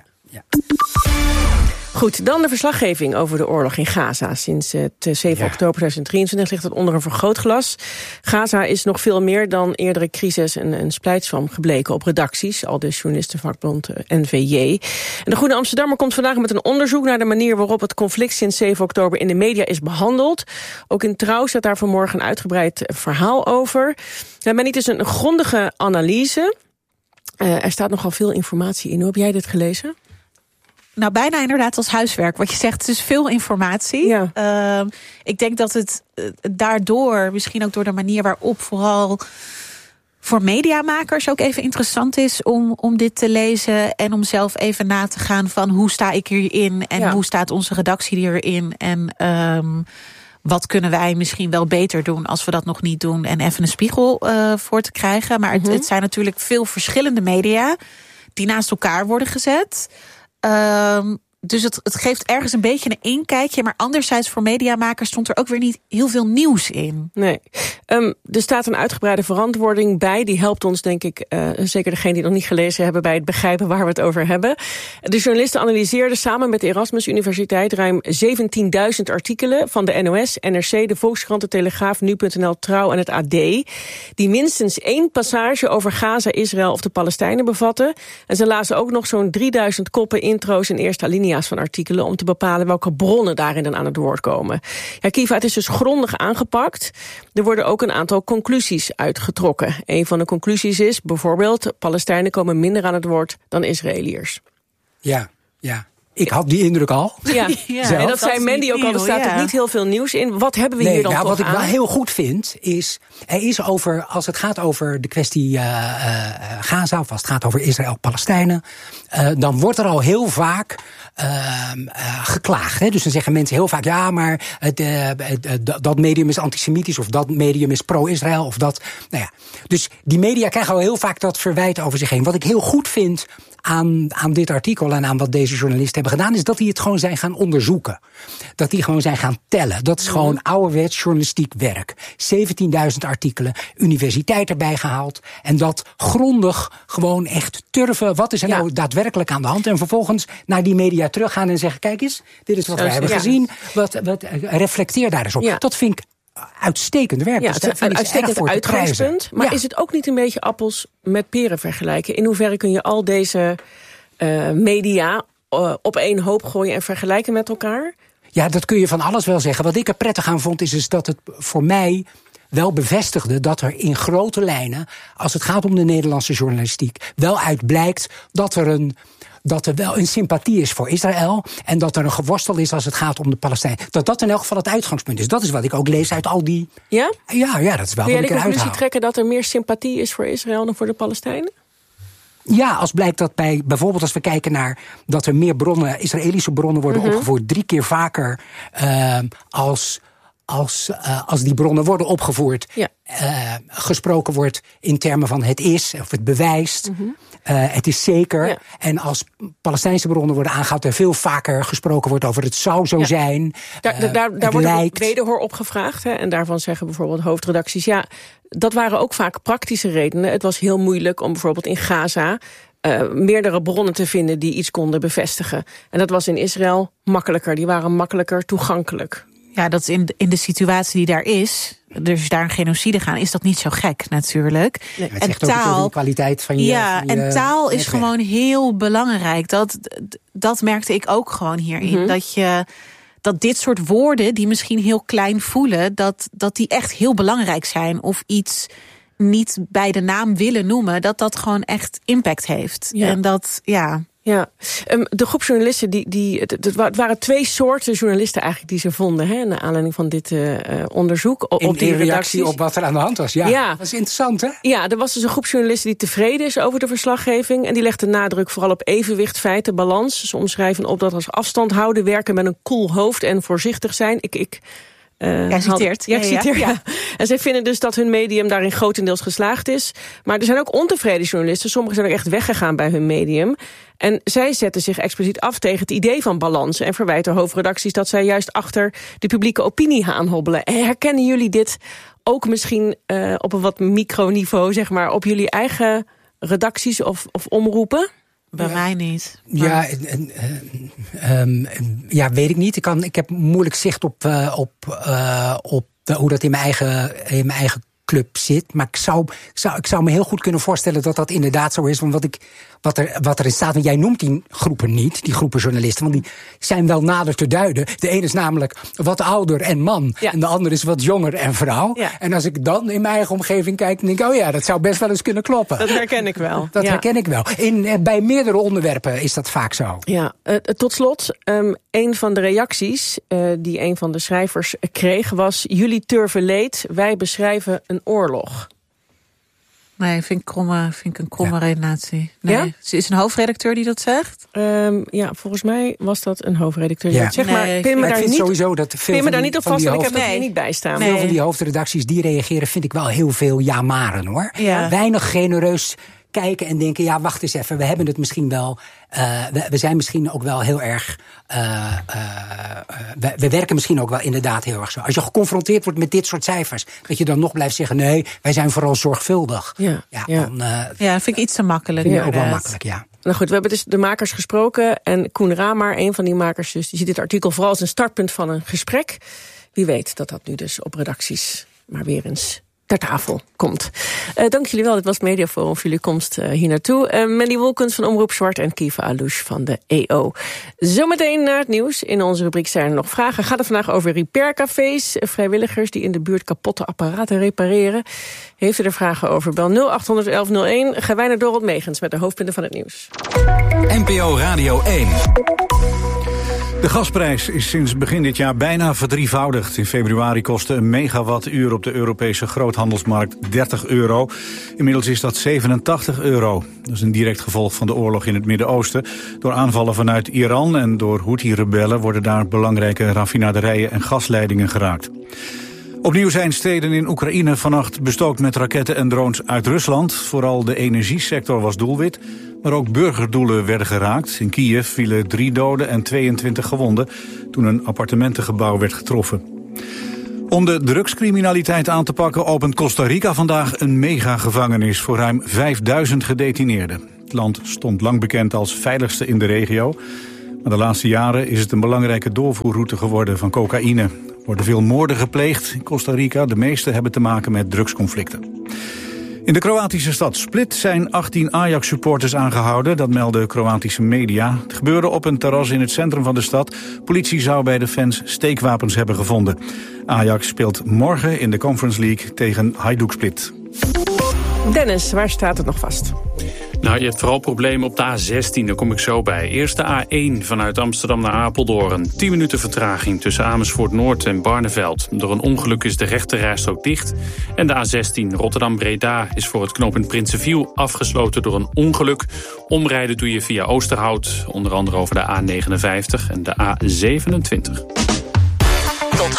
Goed, dan de verslaggeving over de oorlog in Gaza. Sinds het 7 oktober 2023 ligt het onder een vergrootglas. Gaza is nog veel meer dan eerdere crisis een splijtswam gebleken op redacties, al de journalistenvakbond NVJ. En de Groene Amsterdammer komt vandaag met een onderzoek naar de manier waarop het conflict sinds 7 oktober in de media is behandeld. Ook in Trouw staat daar vanmorgen een uitgebreid verhaal over. Maar niet eens een grondige analyse. Er staat nogal veel informatie in. Hoe heb jij dit gelezen? Nou, bijna inderdaad als huiswerk. Wat je zegt, het is veel informatie. Ja. Ik denk dat het daardoor, misschien ook door de manier waarop vooral voor mediamakers ook even interessant is om dit te lezen en om zelf even na te gaan van hoe sta ik hierin en hoe staat onze redactie hierin en wat kunnen wij misschien wel beter doen als we dat nog niet doen en even een spiegel voor te krijgen. Maar het zijn natuurlijk veel verschillende media die naast elkaar worden gezet. Dus het geeft ergens een beetje een inkijkje. Maar anderzijds voor mediamakers stond er ook weer niet heel veel nieuws in. Nee. Er staat een uitgebreide verantwoording bij. Die helpt ons, denk ik, zeker degene die nog niet gelezen hebben, bij het begrijpen waar we het over hebben. De journalisten analyseerden samen met de Erasmus Universiteit ruim 17.000 artikelen van de NOS, NRC, de Volkskrant, de Telegraaf, Nu.nl, Trouw en het AD. Die minstens 1 passage over Gaza, Israël of de Palestijnen bevatten. En ze lazen ook nog zo'n 3000 koppen, intro's en eerste alinea's van artikelen om te bepalen welke bronnen daarin dan aan het woord komen. Ja, Kiva, het is dus grondig aangepakt. Er worden ook een aantal conclusies uitgetrokken. Een van de conclusies is bijvoorbeeld, Palestijnen komen minder aan het woord dan Israëliërs. Ja. Ik had die indruk al. Ja. En dat zei Mandy ook al, er staat ook niet heel veel nieuws in. Wat hebben we hier dan toch wat ik wel heel goed vind, is als het gaat over de kwestie Gaza, of als het gaat over Israël-Palestijnen, dan wordt er al heel vaak geklaagd. Hè? Dus dan zeggen mensen heel vaak, ja, maar dat medium is antisemitisch, of dat medium is pro-Israël, of dat. Nou ja. Dus die media krijgen al heel vaak dat verwijt over zich heen. Wat ik heel goed vind aan dit artikel en aan wat deze journalisten hebben gedaan, is dat die het gewoon zijn gaan onderzoeken. Dat die gewoon zijn gaan tellen. Dat is gewoon ouderwets journalistiek werk. 17.000 artikelen, universiteit erbij gehaald. En dat grondig gewoon echt turven. Wat is er nou daadwerkelijk aan de hand? En vervolgens naar die media teruggaan en zeggen, kijk eens, dit is wat wij hebben gezien. Wat reflecteer daar eens op. Ja. Dat vind ik uitstekend werk. Ja, het is een uitstekend uitgangspunt. Maar is het ook niet een beetje appels met peren vergelijken? In hoeverre kun je al deze media op één hoop gooien en vergelijken met elkaar? Ja, dat kun je van alles wel zeggen. Wat ik er prettig aan vond, is dat het voor mij wel bevestigde dat er in grote lijnen, als het gaat om de Nederlandse journalistiek, wel uitblijkt dat er wel een sympathie is voor Israël en dat er een geworstel is als het gaat om de Palestijnen. Dat in elk geval het uitgangspunt is. Dat is wat ik ook lees uit al die... Ja? Ja, dat is wel wat ik eruit haal. Kun jij de conclusie trekken dat er meer sympathie is voor Israël dan voor de Palestijnen? Ja, als blijkt dat bijvoorbeeld als we kijken naar dat er meer bronnen, Israëlische bronnen worden opgevoerd, 3 keer vaker als die bronnen worden opgevoerd, gesproken wordt in termen van het is, of het bewijst, het is zeker. Ja. En als Palestijnse bronnen worden aangehaald, er veel vaker gesproken wordt over het zou zo zijn. Daar wordt wederhoor op gevraagd. Hè, en daarvan zeggen bijvoorbeeld hoofdredacties, ja, dat waren ook vaak praktische redenen. Het was heel moeilijk om bijvoorbeeld in Gaza meerdere bronnen te vinden die iets konden bevestigen. En dat was in Israël makkelijker. Die waren makkelijker toegankelijk. Ja, dat is in de situatie die daar is, dus daar een genocide gaan, is dat niet zo gek natuurlijk. Nee, het zegt ook iets over de kwaliteit van je... en taal is gewoon heel belangrijk. Dat merkte ik ook gewoon hierin. Dat dit soort woorden, die misschien heel klein voelen, dat die echt heel belangrijk zijn. Of iets niet bij de naam willen noemen, dat gewoon echt impact heeft. Ja. En dat, Ja, de groep journalisten, het waren 2 soorten journalisten eigenlijk die ze vonden, hè, naar aanleiding van dit onderzoek. Op die reactie op wat er aan de hand was. Ja, dat is interessant, hè? Ja, er was dus een groep journalisten die tevreden is over de verslaggeving. En die legt de nadruk vooral op evenwicht, feiten, balans. Ze omschrijven op dat als afstand houden, werken met een koel hoofd en voorzichtig zijn. Jij citeert. Ja. En zij vinden dus dat hun medium daarin grotendeels geslaagd is. Maar er zijn ook ontevreden journalisten. Sommigen zijn ook echt weggegaan bij hun medium. En zij zetten zich expliciet af tegen het idee van balans en verwijten hoofdredacties dat zij juist achter de publieke opinie aanhobbelen. Herkennen jullie dit ook misschien op een wat microniveau, zeg maar, op jullie eigen redacties of omroepen? Bij mij niet. Maar... Ja, weet ik niet. Ik heb moeilijk zicht op hoe dat in mijn eigen club zit. Maar ik zou me heel goed kunnen voorstellen dat dat inderdaad zo is. Want wat er in staat, want jij noemt die groepen niet, die groepen journalisten, want die zijn wel nader te duiden. De ene is namelijk wat ouder en man. Ja. En de andere is wat jonger en vrouw. Ja. En als ik dan in mijn eigen omgeving kijk, dan denk ik, oh ja, dat zou best wel eens kunnen kloppen. Dat herken ik wel. Dat herken ik wel. Bij meerdere onderwerpen is dat vaak zo. Ja, tot slot, een van de reacties die een van de schrijvers kreeg was: jullie turven leed, wij beschrijven een oorlog. Nee, vind ik een kromme redenatie. Nee. Ja? Is een hoofdredacteur die dat zegt? Volgens mij was dat een hoofdredacteur die dat zegt. Maar ik vind sowieso dat veel me daar niet op vast, want ik heb het hier niet bij staan. Veel van die hoofdredacties die reageren, vind ik wel heel veel ja-maren, hoor. Ja. Weinig genereus kijken en denken, ja, wacht eens even, we hebben het misschien wel. We zijn misschien ook wel heel erg. We werken misschien ook wel inderdaad heel erg zo. Als je geconfronteerd wordt met dit soort cijfers, dat je dan nog blijft zeggen, nee, wij zijn vooral zorgvuldig. Vind ik iets te makkelijk. Vind ik ook wel makkelijk, ja. Nou goed, we hebben dus de makers gesproken. En Koen Ramaer, een van die makers, dus die ziet dit artikel vooral als een startpunt van een gesprek. Wie weet dat nu dus op redacties maar weer eens ter tafel komt. Dank jullie wel, dit was het Mediaforum voor jullie komst hier naartoe. Mandy Wolkens van Omroep Zwart en Kiva Alouche van de EO. Zometeen naar het nieuws. In onze rubriek zijn er nog vragen. Gaat het vandaag over repaircafés, vrijwilligers die in de buurt kapotte apparaten repareren. Heeft u er vragen over? Bel 0800 1101. Gaan wij naar Dorot Megens met de hoofdpunten van het nieuws. NPO Radio 1. De gasprijs is sinds begin dit jaar bijna verdrievoudigd. In februari kostte een megawattuur op de Europese groothandelsmarkt €30. Inmiddels is dat €87. Dat is een direct gevolg van de oorlog in het Midden-Oosten. Door aanvallen vanuit Iran en door Houthi-rebellen worden daar belangrijke raffinaderijen en gasleidingen geraakt. Opnieuw zijn steden in Oekraïne vannacht bestookt met raketten en drones uit Rusland. Vooral de energiesector was doelwit. Maar ook burgerdoelen werden geraakt. In Kiev vielen 3 doden en 22 gewonden toen een appartementengebouw werd getroffen. Om de drugscriminaliteit aan te pakken opent Costa Rica vandaag een megagevangenis voor ruim 5000 gedetineerden. Het land stond lang bekend als veiligste in de regio. Maar de laatste jaren is het een belangrijke doorvoerroute geworden van cocaïne. Er worden veel moorden gepleegd in Costa Rica. De meeste hebben te maken met drugsconflicten. In de Kroatische stad Split zijn 18 Ajax-supporters aangehouden. Dat melden Kroatische media. Het gebeurde op een terras in het centrum van de stad. Politie zou bij de fans steekwapens hebben gevonden. Ajax speelt morgen in de Conference League tegen Hajduk Split. Dennis, waar staat het nog vast? Nou, je hebt vooral problemen op de A16, daar kom ik zo bij. Eerst de A1 vanuit Amsterdam naar Apeldoorn. 10 minuten vertraging tussen Amersfoort Noord en Barneveld. Door een ongeluk is de rechterrijstrook dicht. En de A16 Rotterdam-Breda is voor het knooppunt Prinsenviel afgesloten door een ongeluk. Omrijden doe je via Oosterhout, onder andere over de A59 en de A27. Tot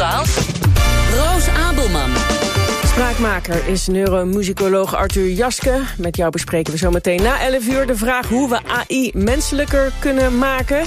11:30, Roos Abelman. Spraakmaker is neuromusicoloog Arthur Jaske. Met jou bespreken we zo meteen na 11 uur de vraag hoe we AI menselijker kunnen maken.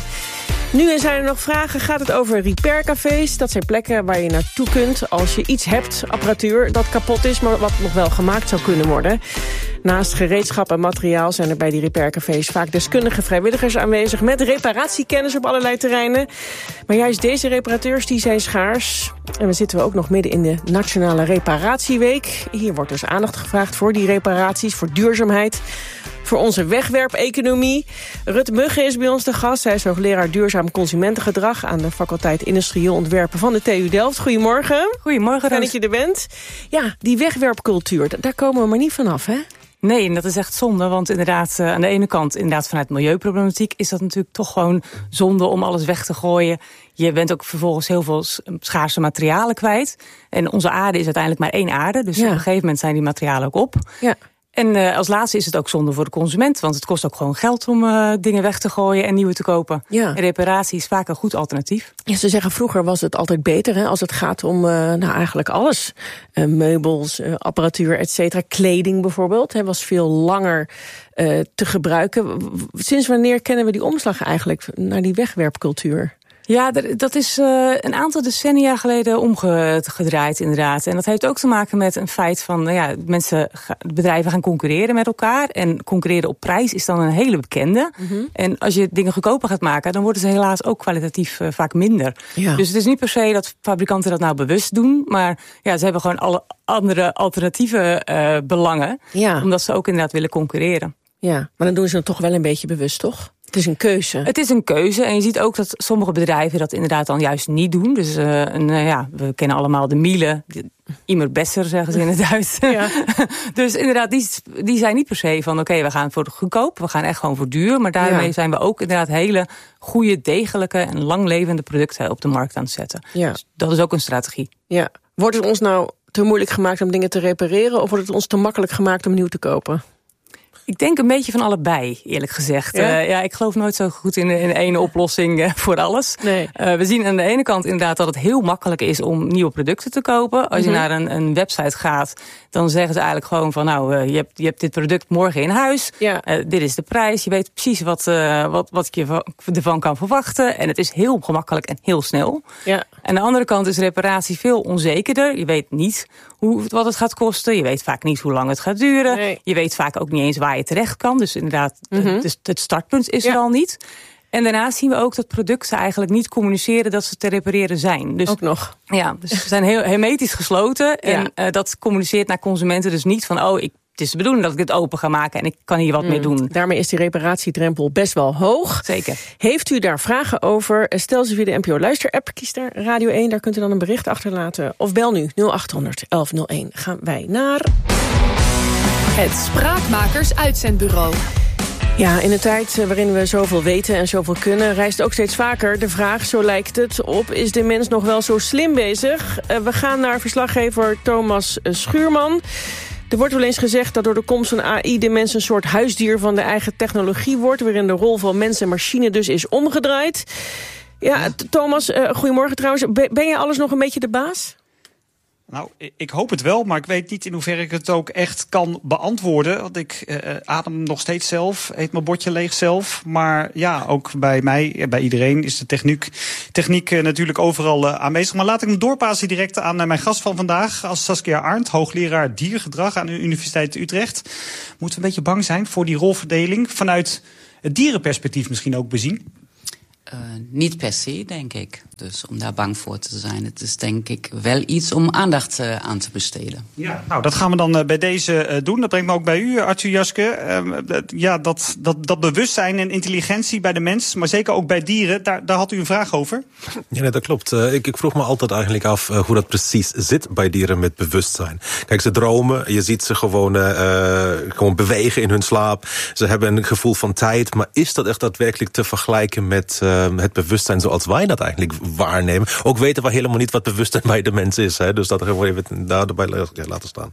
Nu zijn er nog vragen. Gaat het over repaircafés? Dat zijn plekken waar je naartoe kunt als je iets hebt, apparatuur dat kapot is, maar wat nog wel gemaakt zou kunnen worden. Naast gereedschap en materiaal zijn er bij die repaircafés vaak deskundige vrijwilligers aanwezig met reparatiekennis op allerlei terreinen. Maar juist deze reparateurs die zijn schaars. En we zitten ook nog midden in de Nationale Reparatieweek. Hier wordt dus aandacht gevraagd voor die reparaties, voor duurzaamheid, voor onze wegwerpeconomie. Rut Mugge is bij ons de gast. Hij is hoogleraar duurzaam consumentengedrag aan de faculteit Industrieel Ontwerpen van de TU Delft. Goedemorgen. Goedemorgen. Fijn dat je er bent. Ja, die wegwerpcultuur, daar komen we maar niet vanaf, hè? Nee, en dat is echt zonde, want inderdaad, aan de ene kant, inderdaad vanuit milieuproblematiek, is dat natuurlijk toch gewoon zonde om alles weg te gooien. Je bent ook vervolgens heel veel schaarse materialen kwijt. En onze aarde is uiteindelijk maar 1 aarde, dus op een gegeven moment zijn die materialen ook op. Ja. En als laatste is het ook zonde voor de consument, want het kost ook gewoon geld om dingen weg te gooien en nieuwe te kopen. Ja. En reparatie is vaak een goed alternatief. Ja, ze zeggen vroeger was het altijd beter, hè, als het gaat om eigenlijk alles. Meubels, apparatuur, et cetera. Kleding bijvoorbeeld, was veel langer te gebruiken. Sinds wanneer kennen we die omslag eigenlijk naar die wegwerpcultuur? Ja, dat is een aantal decennia geleden omgedraaid inderdaad. En dat heeft ook te maken met een feit van, bedrijven gaan concurreren met elkaar. En concurreren op prijs is dan een hele bekende. Mm-hmm. En als je dingen goedkoper gaat maken, dan worden ze helaas ook kwalitatief vaak minder. Ja. Dus het is niet per se dat fabrikanten dat nou bewust doen. Maar ja, ze hebben gewoon alle andere alternatieve belangen. Ja. Omdat ze ook inderdaad willen concurreren. Ja, maar dan doen ze het toch wel een beetje bewust, toch? Het is een keuze. Het is een keuze en je ziet ook dat sommige bedrijven dat inderdaad dan juist niet doen. Dus we kennen allemaal de Miele, immer besser zeggen ze in het Duits. Ja. Dus inderdaad, die zijn niet per se van oké, we gaan voor goedkoop, we gaan echt gewoon voor duur. Maar daarmee zijn we ook inderdaad hele goede, degelijke en langlevende producten op de markt aan het zetten. Ja. Dus dat is ook een strategie. Ja. Wordt het ons nou te moeilijk gemaakt om dingen te repareren of wordt het ons te makkelijk gemaakt om nieuw te kopen? Ik denk een beetje van allebei, eerlijk gezegd. Ja? Ik geloof nooit zo goed in één oplossing voor alles. Nee. We zien aan de ene kant inderdaad dat het heel makkelijk is om nieuwe producten te kopen. Als je naar een website gaat, dan zeggen ze eigenlijk gewoon van je hebt dit product morgen in huis. Ja. Dit is de prijs. Je weet precies wat je ervan kan verwachten. En het is heel gemakkelijk en heel snel. Ja. Aan de andere kant is reparatie veel onzekerder. Je weet niet wat het gaat kosten. Je weet vaak niet hoe lang het gaat duren. Nee. Je weet vaak ook niet eens waar je terecht kan. Dus inderdaad, het startpunt is er al niet. En daarnaast zien we ook dat producten eigenlijk niet communiceren dat ze te repareren zijn. Dus, ook nog. Ja, dus ze zijn heel hermetisch gesloten. En dat communiceert naar consumenten dus niet van het is de bedoeling dat ik dit open ga maken en ik kan hier wat mee doen. Daarmee is die reparatiedrempel best wel hoog. Zeker. Heeft u daar vragen over? Stel ze via de NPO Luister-app. Kies daar Radio 1, daar kunt u dan een bericht achterlaten. Of bel nu 0800 1101. Gaan wij naar het Spraakmakers Uitzendbureau. Ja, in een tijd waarin we zoveel weten en zoveel kunnen, rijst ook steeds vaker de vraag, zo lijkt het, op: is de mens nog wel zo slim bezig? We gaan naar verslaggever Thomas Schuurman. Er wordt wel eens gezegd dat door de komst van AI de mens een soort huisdier van de eigen technologie wordt, waarin de rol van mens en machine dus is omgedraaid. Ja, Thomas, goedemorgen trouwens. Ben je alles nog een beetje de baas? Nou, ik hoop het wel, maar ik weet niet in hoeverre ik het ook echt kan beantwoorden. Want ik adem nog steeds zelf, eet mijn bordje leeg zelf. Maar ja, ook bij mij, bij iedereen is de techniek natuurlijk overal aanwezig. Maar laat ik hem doorpassen direct aan mijn gast van vandaag. Als Saskia Arndt, hoogleraar diergedrag aan de Universiteit Utrecht. Moeten we een beetje bang zijn voor die rolverdeling vanuit het dierenperspectief misschien ook bezien? Niet per se, denk ik. Dus om daar bang voor te zijn. Het is denk ik wel iets om aandacht aan te besteden. Ja, nou, dat gaan we dan bij deze doen. Dat brengt me ook bij u, Arthur Jaske. Dat bewustzijn en intelligentie bij de mens, maar zeker ook bij dieren, daar had u een vraag over. Ja, nee, dat klopt. Ik vroeg me altijd eigenlijk af hoe dat precies zit bij dieren met bewustzijn. Kijk, ze dromen, je ziet ze gewoon bewegen in hun slaap. Ze hebben een gevoel van tijd, maar is dat echt daadwerkelijk te vergelijken met het bewustzijn zoals wij dat eigenlijk waarnemen? Ook weten we helemaal niet wat bewustzijn bij de mens is. Hè? Dus dat gaan we even daarbij laten staan.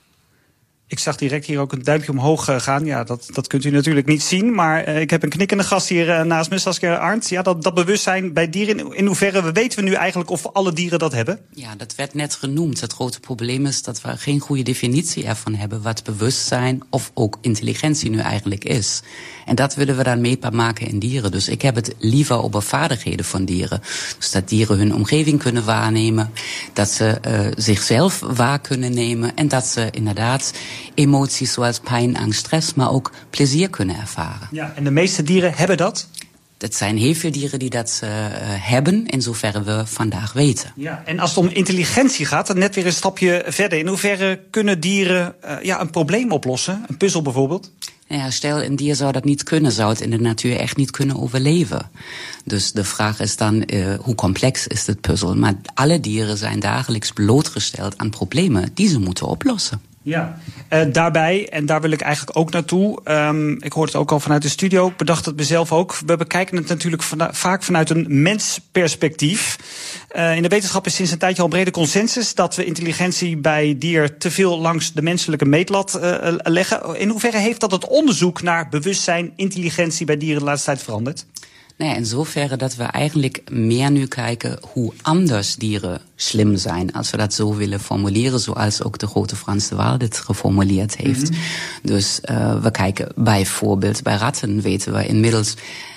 Ik zag direct hier ook een duimpje omhoog gaan. Ja, dat kunt u natuurlijk niet zien. Maar ik heb een knikkende gast hier naast me, Saskia Arndt. Ja, dat bewustzijn bij dieren, in hoeverre weten we nu eigenlijk of alle dieren dat hebben? Ja, dat werd net genoemd. Het grote probleem is dat we geen goede definitie ervan hebben wat bewustzijn of ook intelligentie nu eigenlijk is. En dat willen we dan meetbaar maken in dieren. Dus ik heb het liever over vaardigheden van dieren. Dus dat dieren hun omgeving kunnen waarnemen. Dat ze zichzelf waar kunnen nemen. En dat ze inderdaad emoties zoals pijn, angst, stress, maar ook plezier kunnen ervaren. Ja, en de meeste dieren hebben dat? Het zijn heel veel dieren die dat hebben, in zoverre we vandaag weten. Ja, en als het om intelligentie gaat, dan net weer een stapje verder. In hoeverre kunnen dieren een probleem oplossen? Een puzzel bijvoorbeeld? Ja, stel, een dier zou dat niet kunnen, zou het in de natuur echt niet kunnen overleven. Dus de vraag is dan, hoe complex is dit puzzel? Maar alle dieren zijn dagelijks blootgesteld aan problemen die ze moeten oplossen. Ja, daarbij, en daar wil ik eigenlijk ook naartoe. Ik hoorde het ook al vanuit de studio, ik bedacht het mezelf ook. We bekijken het natuurlijk vaak vanuit een mensperspectief. In de wetenschap is sinds een tijdje al een brede consensus dat we intelligentie bij dier te veel langs de menselijke meetlat leggen. In hoeverre heeft dat het onderzoek naar bewustzijn, intelligentie bij dieren de laatste tijd veranderd? Nee, in zoverre dat we eigenlijk meer nu kijken hoe anders dieren slim zijn, als we dat zo willen formuleren, zoals ook de grote Frans de Waal dit geformuleerd heeft. Mm-hmm. Dus we kijken bijvoorbeeld bij ratten, weten we inmiddels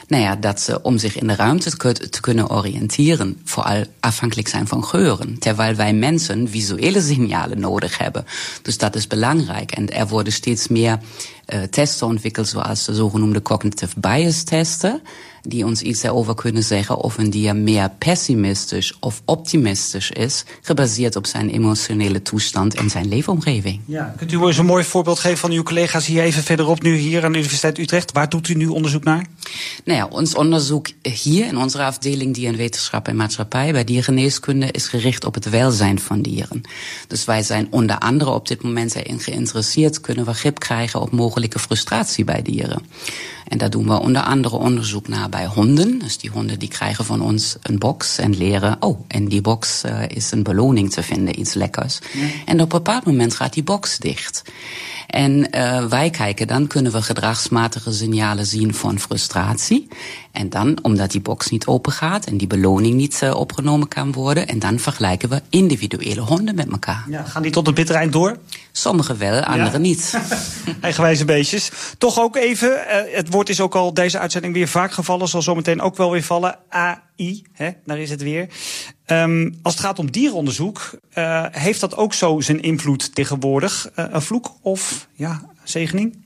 dat ze om zich in de ruimte te kunnen oriënteren vooral afhankelijk zijn van geuren. Terwijl wij mensen visuele signalen nodig hebben. Dus dat is belangrijk. En er worden steeds meer testen ontwikkeld, zoals de zogenoemde cognitive bias testen, die ons iets erover kunnen zeggen of een dier meer pessimistisch of optimistisch is, gebaseerd op zijn emotionele toestand en zijn leefomgeving. Ja, kunt u eens een mooi voorbeeld geven van uw collega's hier even verderop, nu hier aan de Universiteit Utrecht? Waar doet u nu onderzoek naar? Ons onderzoek hier in onze afdeling Dier en Wetenschap en Maatschappij bij diergeneeskunde is gericht op het welzijn van dieren. Dus wij zijn onder andere op dit moment erin geïnteresseerd, kunnen we grip krijgen op mogelijke frustratie bij dieren. En daar doen we onder andere onderzoek naar bij honden. Dus die honden die krijgen van ons een box en leren, in die box is een beloning te vinden, iets lekkers. Ja. En op een bepaald moment gaat die box dicht. En wij kijken dan, kunnen we gedragsmatige signalen zien van frustratie. En dan, omdat die box niet open gaat en die beloning niet opgenomen kan worden. En dan vergelijken we individuele honden met elkaar. Ja, gaan die tot het bittere eind door? Sommige wel, andere niet. Eigenwijze beestjes. Toch ook even, het woord is ook al deze uitzending weer vaak gevallen. Zal zometeen ook wel weer vallen. AI, daar is het weer. Als het gaat om dierenonderzoek, heeft dat ook zo zijn invloed tegenwoordig? Een vloek of zegening?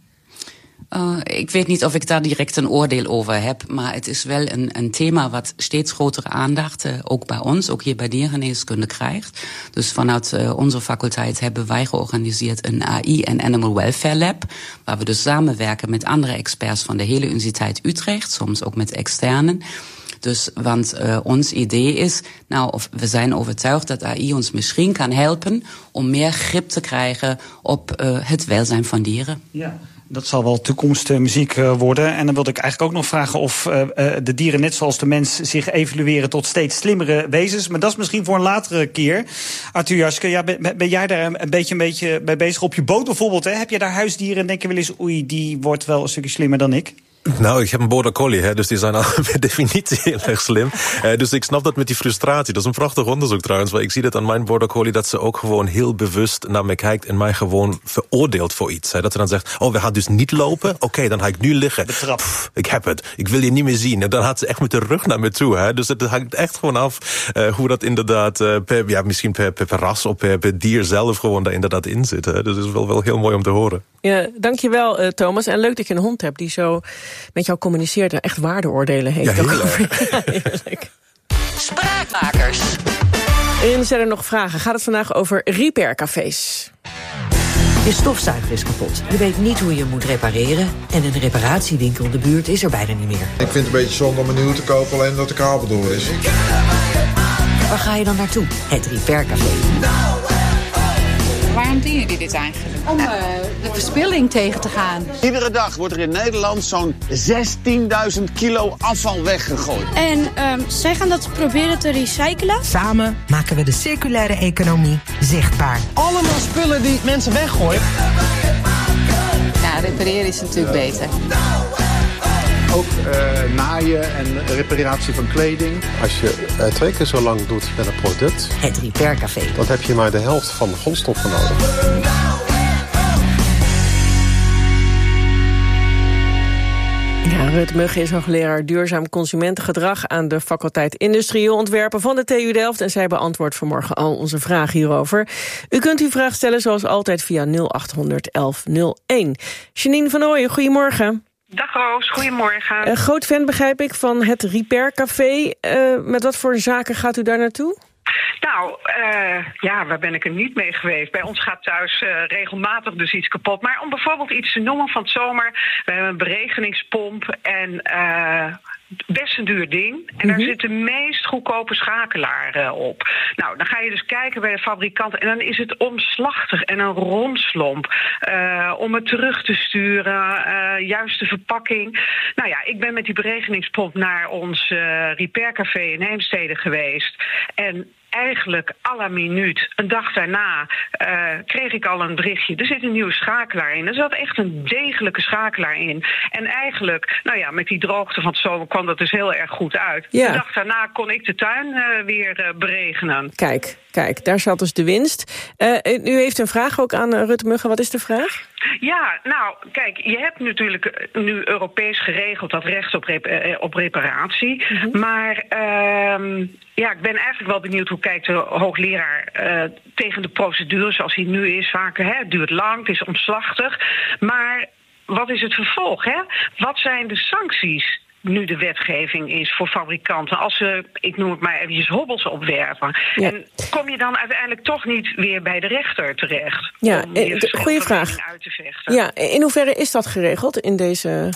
Ik weet niet of ik daar direct een oordeel over heb, maar het is wel een thema wat steeds grotere aandacht, ook bij ons, ook hier bij diergeneeskunde krijgt. Dus vanuit onze faculteit hebben wij georganiseerd een AI en Animal Welfare Lab, waar we dus samenwerken met andere experts van de hele Universiteit Utrecht, soms ook met externen. Dus, want ons idee is, we zijn overtuigd dat AI ons misschien kan helpen om meer grip te krijgen op het welzijn van dieren. Ja. Dat zal wel toekomstmuziek worden. En dan wilde ik eigenlijk ook nog vragen of de dieren, net zoals de mens, zich evolueren tot steeds slimmere wezens. Maar dat is misschien voor een latere keer. Arthur Jaske, ben jij daar een beetje bij bezig? Op je boot bijvoorbeeld, heb je daar huisdieren en denk je wel eens, oei, die wordt wel een stukje slimmer dan ik? Nou, ik heb een border collie, dus die zijn al per definitie heel erg slim. Dus ik snap dat met die frustratie. Dat is een prachtig onderzoek trouwens, maar ik zie dat aan mijn border collie dat ze ook gewoon heel bewust naar me kijkt en mij gewoon veroordeelt voor iets. Dat ze dan zegt, we gaan dus niet lopen? Oké, dan ga ik nu liggen. Pff, ik heb het. Ik wil je niet meer zien. En dan gaat ze echt met de rug naar me toe. Dus het hangt echt gewoon af hoe dat inderdaad misschien per ras of per dier zelf gewoon daar inderdaad in zit. Dus het is wel heel mooi om te horen. Ja, dankjewel Thomas. En leuk dat je een hond hebt die zo met jou communiceert en echt waardeoordelen heeft. Ja, heel erg. Ja, heerlijk. Spraakmakers. En zijn er nog vragen? Gaat het vandaag over repaircafés? Je stofzuiger is kapot. Je weet niet hoe je hem moet repareren. En een reparatiewinkel in de buurt is er bijna niet meer. Ik vind het een beetje zonde om een nieuw te kopen alleen omdat de kabel door is. Waar ga je dan naartoe? Het Repaircafé. Waarom doen jullie dit eigenlijk? Om de verspilling tegen te gaan. Iedere dag wordt er in Nederland zo'n 16.000 kilo afval weggegooid. En zij gaan dat proberen te recyclen. Samen maken we de circulaire economie zichtbaar. Allemaal spullen die mensen weggooien. Ja, repareren is natuurlijk beter. Ook naaien en reparatie van kleding. Als je 2 keer zo lang doet met een product, het Repaircafé, dan heb je maar de helft van de grondstoffen nodig. Ja, Rut Mugge is hoogleraar duurzaam consumentengedrag aan de faculteit Industrieel Ontwerpen van de TU Delft. En zij beantwoordt vanmorgen al onze vragen hierover. U kunt uw vraag stellen zoals altijd via 0800 1101. Janine van Ooyen, goedemorgen. Dag Roos, goedemorgen. Groot fan begrijp ik van het Repaircafé. Met wat voor zaken gaat u daar naartoe? Nou, waar ben ik er niet mee geweest? Bij ons gaat thuis regelmatig dus iets kapot. Maar om bijvoorbeeld iets te noemen van het zomer. We hebben een beregeningspomp en best een duur ding. En daar zit de meest goedkope schakelaar op. Nou, dan ga je dus kijken bij de fabrikant. En dan is het omslachtig en een romslomp. Om het terug te sturen. Juiste verpakking. Nou ja, ik ben met die beregeningspomp naar ons Repaircafé in Heemstede geweest. En eigenlijk à la minuut, een dag daarna, kreeg ik al een berichtje. Er zit een nieuwe schakelaar in. Er zat echt een degelijke schakelaar in. En eigenlijk, met die droogte van het zomer kwam dat dus heel erg goed uit. Ja. De dag daarna kon ik de tuin weer beregenen. Kijk, daar zat dus de winst. U heeft een vraag ook aan Rut Mugge. Wat is de vraag? Ja, nou, kijk, je hebt natuurlijk nu Europees geregeld dat recht op reparatie. Maar ik ben eigenlijk wel benieuwd hoe kijkt de hoogleraar tegen de procedure zoals die nu is. Vaak, het duurt lang, het is omslachtig. Maar wat is het vervolg, hè? Wat zijn de sancties nu de wetgeving is voor fabrikanten als ze, ik noem het maar eventjes, hobbels opwerpen? Ja. En kom je dan uiteindelijk toch niet weer bij de rechter terecht? Ja, goede vraag. Uit te vechten? Ja, in hoeverre is dat geregeld in deze?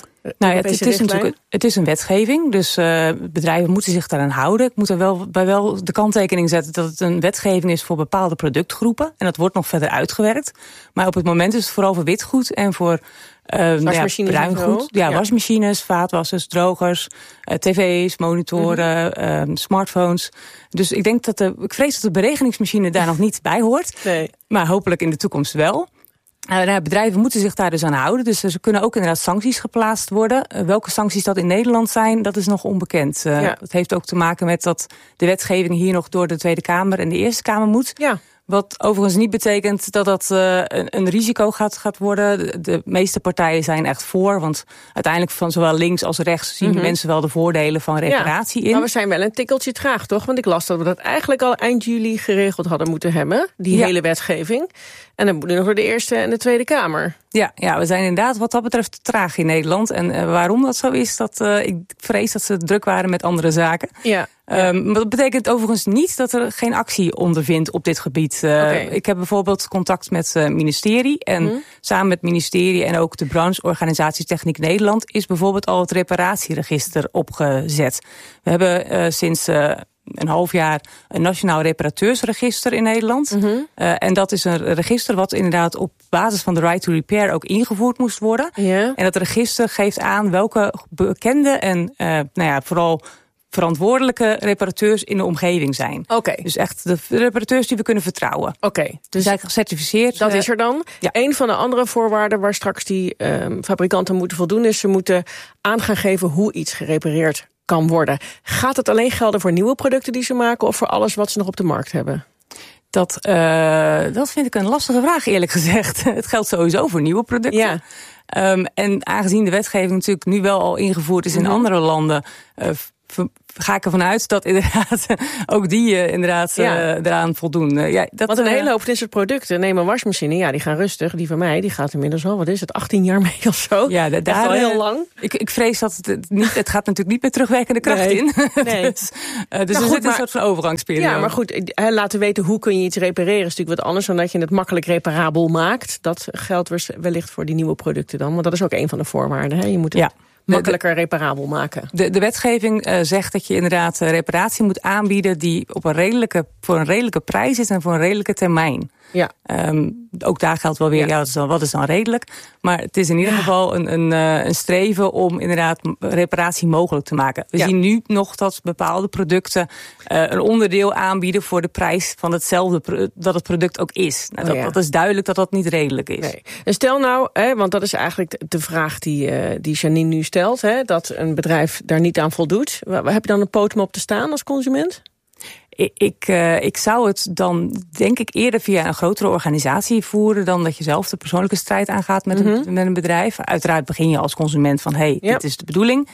Het is een wetgeving, dus bedrijven moeten zich daaraan houden. Ik moet er wel de kanttekening zetten dat het een wetgeving is voor bepaalde productgroepen. En dat wordt nog verder uitgewerkt. Maar op het moment is het vooral voor witgoed en voor bruingoed. Wasmachines, vaatwassers, drogers, tv's, monitoren, smartphones. Dus ik vrees dat de beregeningsmachine daar nog niet bij hoort. Nee. Maar hopelijk in de toekomst wel. Bedrijven moeten zich daar dus aan houden. Dus er kunnen ook inderdaad sancties geplaatst worden. Welke sancties dat in Nederland zijn, dat is nog onbekend. Dat heeft ook te maken met dat de wetgeving hier nog door de Tweede Kamer en de Eerste Kamer moet. Ja. Wat overigens niet betekent dat dat een risico gaat worden. De meeste partijen zijn echt voor. Want uiteindelijk van zowel links als rechts zien mensen wel de voordelen van reparatie in. Maar we zijn wel een tikkeltje traag, toch? Want ik las dat we dat eigenlijk al eind juli geregeld hadden moeten hebben. Die hele wetgeving. En dan moet er nog door de Eerste en de Tweede Kamer. Ja, we zijn inderdaad wat dat betreft traag in Nederland. En waarom dat zo is, ik vrees dat ze druk waren met andere zaken. Ja. Maar dat betekent overigens niet dat er geen actie ondervindt op dit gebied. Ik heb bijvoorbeeld contact met het ministerie. En samen met het ministerie en ook de brancheorganisatie Techniek Nederland is bijvoorbeeld al het reparatieregister opgezet. We hebben sinds een half jaar een nationaal reparateursregister in Nederland. En dat is een register wat inderdaad op basis van de right to repair ook ingevoerd moest worden. Ja. En dat register geeft aan welke bekende en vooral verantwoordelijke reparateurs in de omgeving zijn. Oké. Dus echt de reparateurs die we kunnen vertrouwen. Oké. Dus zijn gecertificeerd. Dat is er dan. Ja. Een van de andere voorwaarden waar straks die fabrikanten moeten voldoen is, ze moeten aan gaan geven hoe iets gerepareerd kan worden. Gaat het alleen gelden voor nieuwe producten die ze maken of voor alles wat ze nog op de markt hebben? Dat vind ik een lastige vraag, eerlijk gezegd. Het geldt sowieso voor nieuwe producten. Ja. En aangezien de wetgeving natuurlijk nu wel al ingevoerd is in andere landen, ga ik ervan uit dat inderdaad ook die eraan voldoen. Want een hele hoop van dit soort producten, neem een wasmachine, die gaan rustig. Die van mij, die gaat inmiddels al, 18 jaar mee of zo? Ja, dat is al heel lang. Ik vrees dat het gaat natuurlijk niet met terugwerkende kracht in. Nee. dus er zit een soort van overgangsperiode. Ja, maar goed, laten weten hoe kun je iets repareren is natuurlijk wat anders dan dat je het makkelijk reparabel maakt. Dat geldt wellicht voor die nieuwe producten dan, want dat is ook een van de voorwaarden. Hè? Je moet het makkelijker reparabel maken. De wetgeving zegt dat je inderdaad reparatie moet aanbieden die voor een redelijke prijs is en voor een redelijke termijn. Ja. Ook daar geldt wel weer, wat is dan redelijk? Maar het is in ieder geval een streven om inderdaad reparatie mogelijk te maken. We zien nu nog dat bepaalde producten een onderdeel aanbieden voor de prijs van hetzelfde dat het product ook is. Nou, dat is duidelijk dat dat niet redelijk is. Nee. En stel nou, want dat is eigenlijk de vraag die Janine nu stelt, dat een bedrijf daar niet aan voldoet. Waar heb je dan een potem op te staan als consument? Ik zou het dan, denk ik, eerder via een grotere organisatie voeren dan dat je zelf de persoonlijke strijd aangaat met een bedrijf. Uiteraard begin je als consument van, dit is de bedoeling.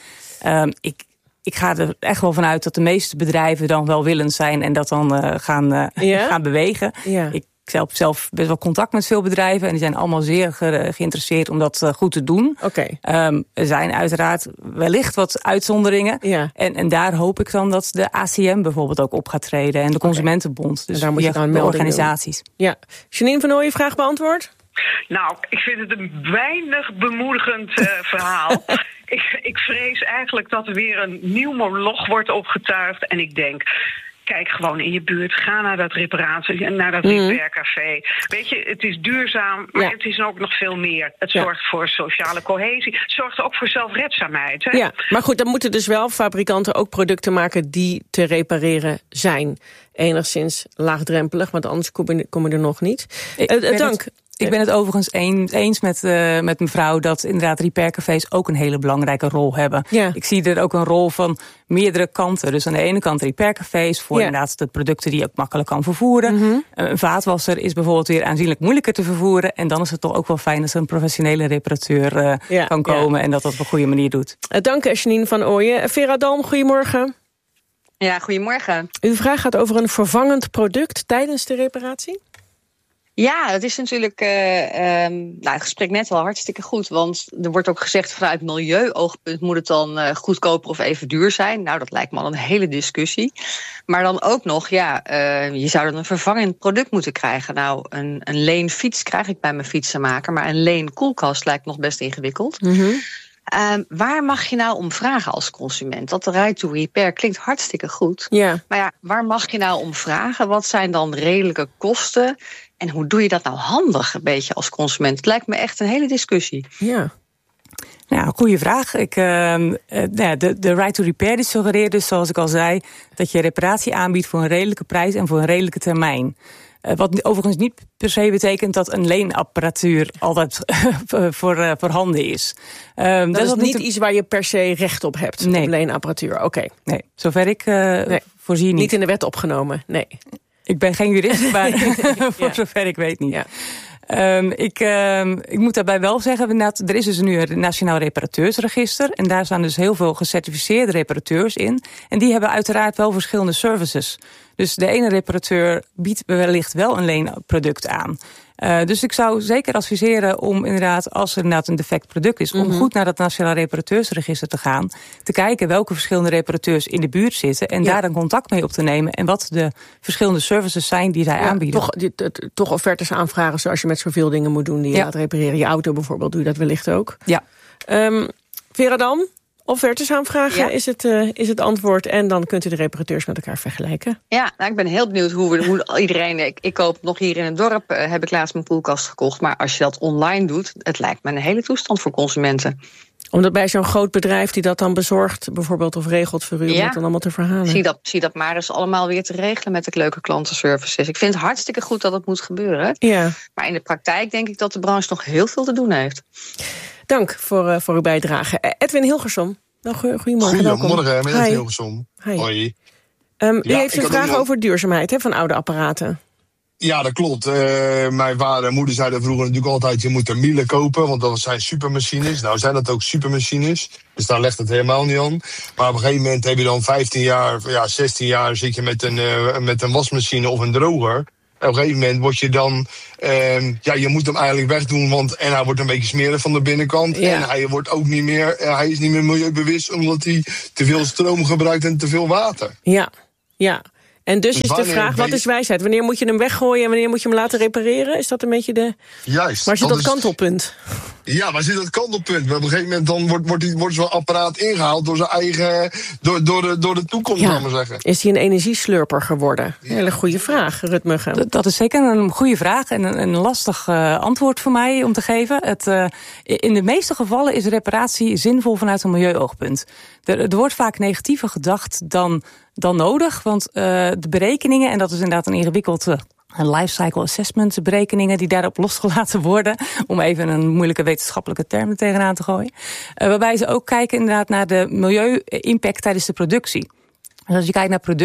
Ik ga er echt wel vanuit dat de meeste bedrijven dan welwillend zijn en dat dan gaan bewegen. Ja. Ik heb zelf best wel contact met veel bedrijven en die zijn allemaal zeer geïnteresseerd om dat goed te doen. Okay. Er zijn uiteraard wellicht wat uitzonderingen. Ja. En daar hoop ik dan dat de ACM bijvoorbeeld ook op gaat treden en de Consumentenbond. Dus daar moet je dan de organisaties. Doen. Ja. Janine van Ooyen, vraag beantwoord? Nou, ik vind het een weinig bemoedigend verhaal. Ik vrees eigenlijk dat er weer een nieuw moloch wordt opgetuigd en ik denk, kijk gewoon in je buurt, ga naar dat reparatie, naar dat repaircafé. Weet je, het is duurzaam, maar het is ook nog veel meer. Het zorgt voor sociale cohesie, het zorgt ook voor zelfredzaamheid. Hè? Ja, maar goed, dan moeten dus wel fabrikanten ook producten maken die te repareren zijn. Enigszins laagdrempelig, want anders kom je er nog niet. Dank. Ik ben het overigens eens met mevrouw dat inderdaad repaircafés ook een hele belangrijke rol hebben. Ja. Ik zie er ook een rol van meerdere kanten. Dus aan de ene kant repaircafés voor inderdaad de producten die je ook makkelijk kan vervoeren. Een vaatwasser is bijvoorbeeld weer aanzienlijk moeilijker te vervoeren. En dan is het toch ook wel fijn als er een professionele reparateur kan komen en dat op een goede manier doet. Dank Janine van Ooyen. Vera Dalm, goedemorgen. Ja, goedemorgen. Uw vraag gaat over een vervangend product tijdens de reparatie? Ja, het is natuurlijk het gesprek net al hartstikke goed. Want er wordt ook gezegd vanuit milieu-oogpunt moet het dan goedkoper of even duur zijn. Nou, dat lijkt me al een hele discussie. Maar dan ook nog, je zou dan een vervangend product moeten krijgen. Nou, een leenfiets krijg ik bij mijn fietsenmaker. Maar een leenkoelkast lijkt nog best ingewikkeld. Waar mag je nou om vragen als consument? Dat de right to repair klinkt hartstikke goed. Ja. Maar waar mag je nou om vragen? Wat zijn dan redelijke kosten? En hoe doe je dat nou handig een beetje als consument? Het lijkt me echt een hele discussie. Ja. Ja, goede vraag. De right to repair die suggereert dus, zoals ik al zei, dat je reparatie aanbiedt voor een redelijke prijs en voor een redelijke termijn. Wat overigens niet per se betekent dat een leenapparatuur altijd voorhanden is. Dat is niet iets waar je per se recht op hebt, op leenapparatuur. Oké. Nee, zover ik voorzie niet. Niet in de wet opgenomen, nee. Ik ben geen jurist, maar voor zover ik weet niet. Ja. Ik moet daarbij wel zeggen, er is dus nu een Nationaal Reparateursregister. En daar staan dus heel veel gecertificeerde reparateurs in. En die hebben uiteraard wel verschillende services. Dus de ene reparateur biedt wellicht wel een leenproduct aan. Dus ik zou zeker adviseren om inderdaad, als er inderdaad een defect product is, om goed naar dat Nationaal Reparateursregister te gaan. Te kijken welke verschillende reparateurs in de buurt zitten. En daar dan contact mee op te nemen. En wat de verschillende services zijn die zij aanbieden. Toch offertes aanvragen zoals je met zoveel dingen moet doen die je laat repareren. Je auto bijvoorbeeld, doe je dat wellicht ook. Ja. Vera Dam? Offertes aanvragen is het antwoord. En dan kunt u de reparateurs met elkaar vergelijken. Ja, ik ben heel benieuwd hoe iedereen. Ik koop nog hier in het dorp, heb ik laatst mijn koelkast gekocht. Maar als je dat online doet, het lijkt me een hele toestand voor consumenten. Omdat bij zo'n groot bedrijf die dat dan bezorgt, bijvoorbeeld, of regelt voor u, om dat dan allemaal te verhalen. Zie dat maar eens allemaal weer te regelen met de leuke klantenservices. Ik vind het hartstikke goed dat het moet gebeuren. Ja. Maar in de praktijk denk ik dat de branche nog heel veel te doen heeft. Dank voor uw bijdrage. Edwin Hilgersom. Goedemorgen. Goedemorgen, meneer Hilgersom. Hoi. U heeft een vraag over duurzaamheid van oude apparaten. Ja, dat klopt. Mijn vader en moeder zeiden vroeger natuurlijk altijd, je moet een Miele kopen, want dat zijn supermachines. Nou zijn dat ook supermachines, dus daar legt het helemaal niet aan. Maar op een gegeven moment heb je dan 15 jaar, 16 jaar zit je met een wasmachine of een droger. En op een gegeven moment word je dan, je moet hem eigenlijk wegdoen, want hij wordt een beetje smerig van de binnenkant. Ja. En hij wordt ook hij is niet meer milieubewust, omdat hij te veel stroom gebruikt en te veel water. Ja. En dus is de vraag, wat is wijsheid? Wanneer moet je hem weggooien en wanneer moet je hem laten repareren? Is dat een beetje de... Juist. Waar zit dat kantelpunt? Ja, waar zit dat kantelpunt? Maar op een gegeven moment dan wordt zo'n apparaat ingehaald door zijn eigen... door de toekomst, zal ik maar zeggen. Is hij een energieslurper geworden? Een hele goede vraag, Rut Muggen. Dat is zeker een goede vraag en een lastig antwoord voor mij om te geven. In de meeste gevallen is reparatie zinvol vanuit een milieuoogpunt. Er wordt vaak negatiever gedacht dan nodig, want de berekeningen, en dat is inderdaad een ingewikkeld lifecycle assessment berekeningen die daarop losgelaten worden, om even een moeilijke wetenschappelijke term tegenaan te gooien, waarbij ze ook kijken inderdaad naar de milieu-impact tijdens de productie. Dus als je kijkt naar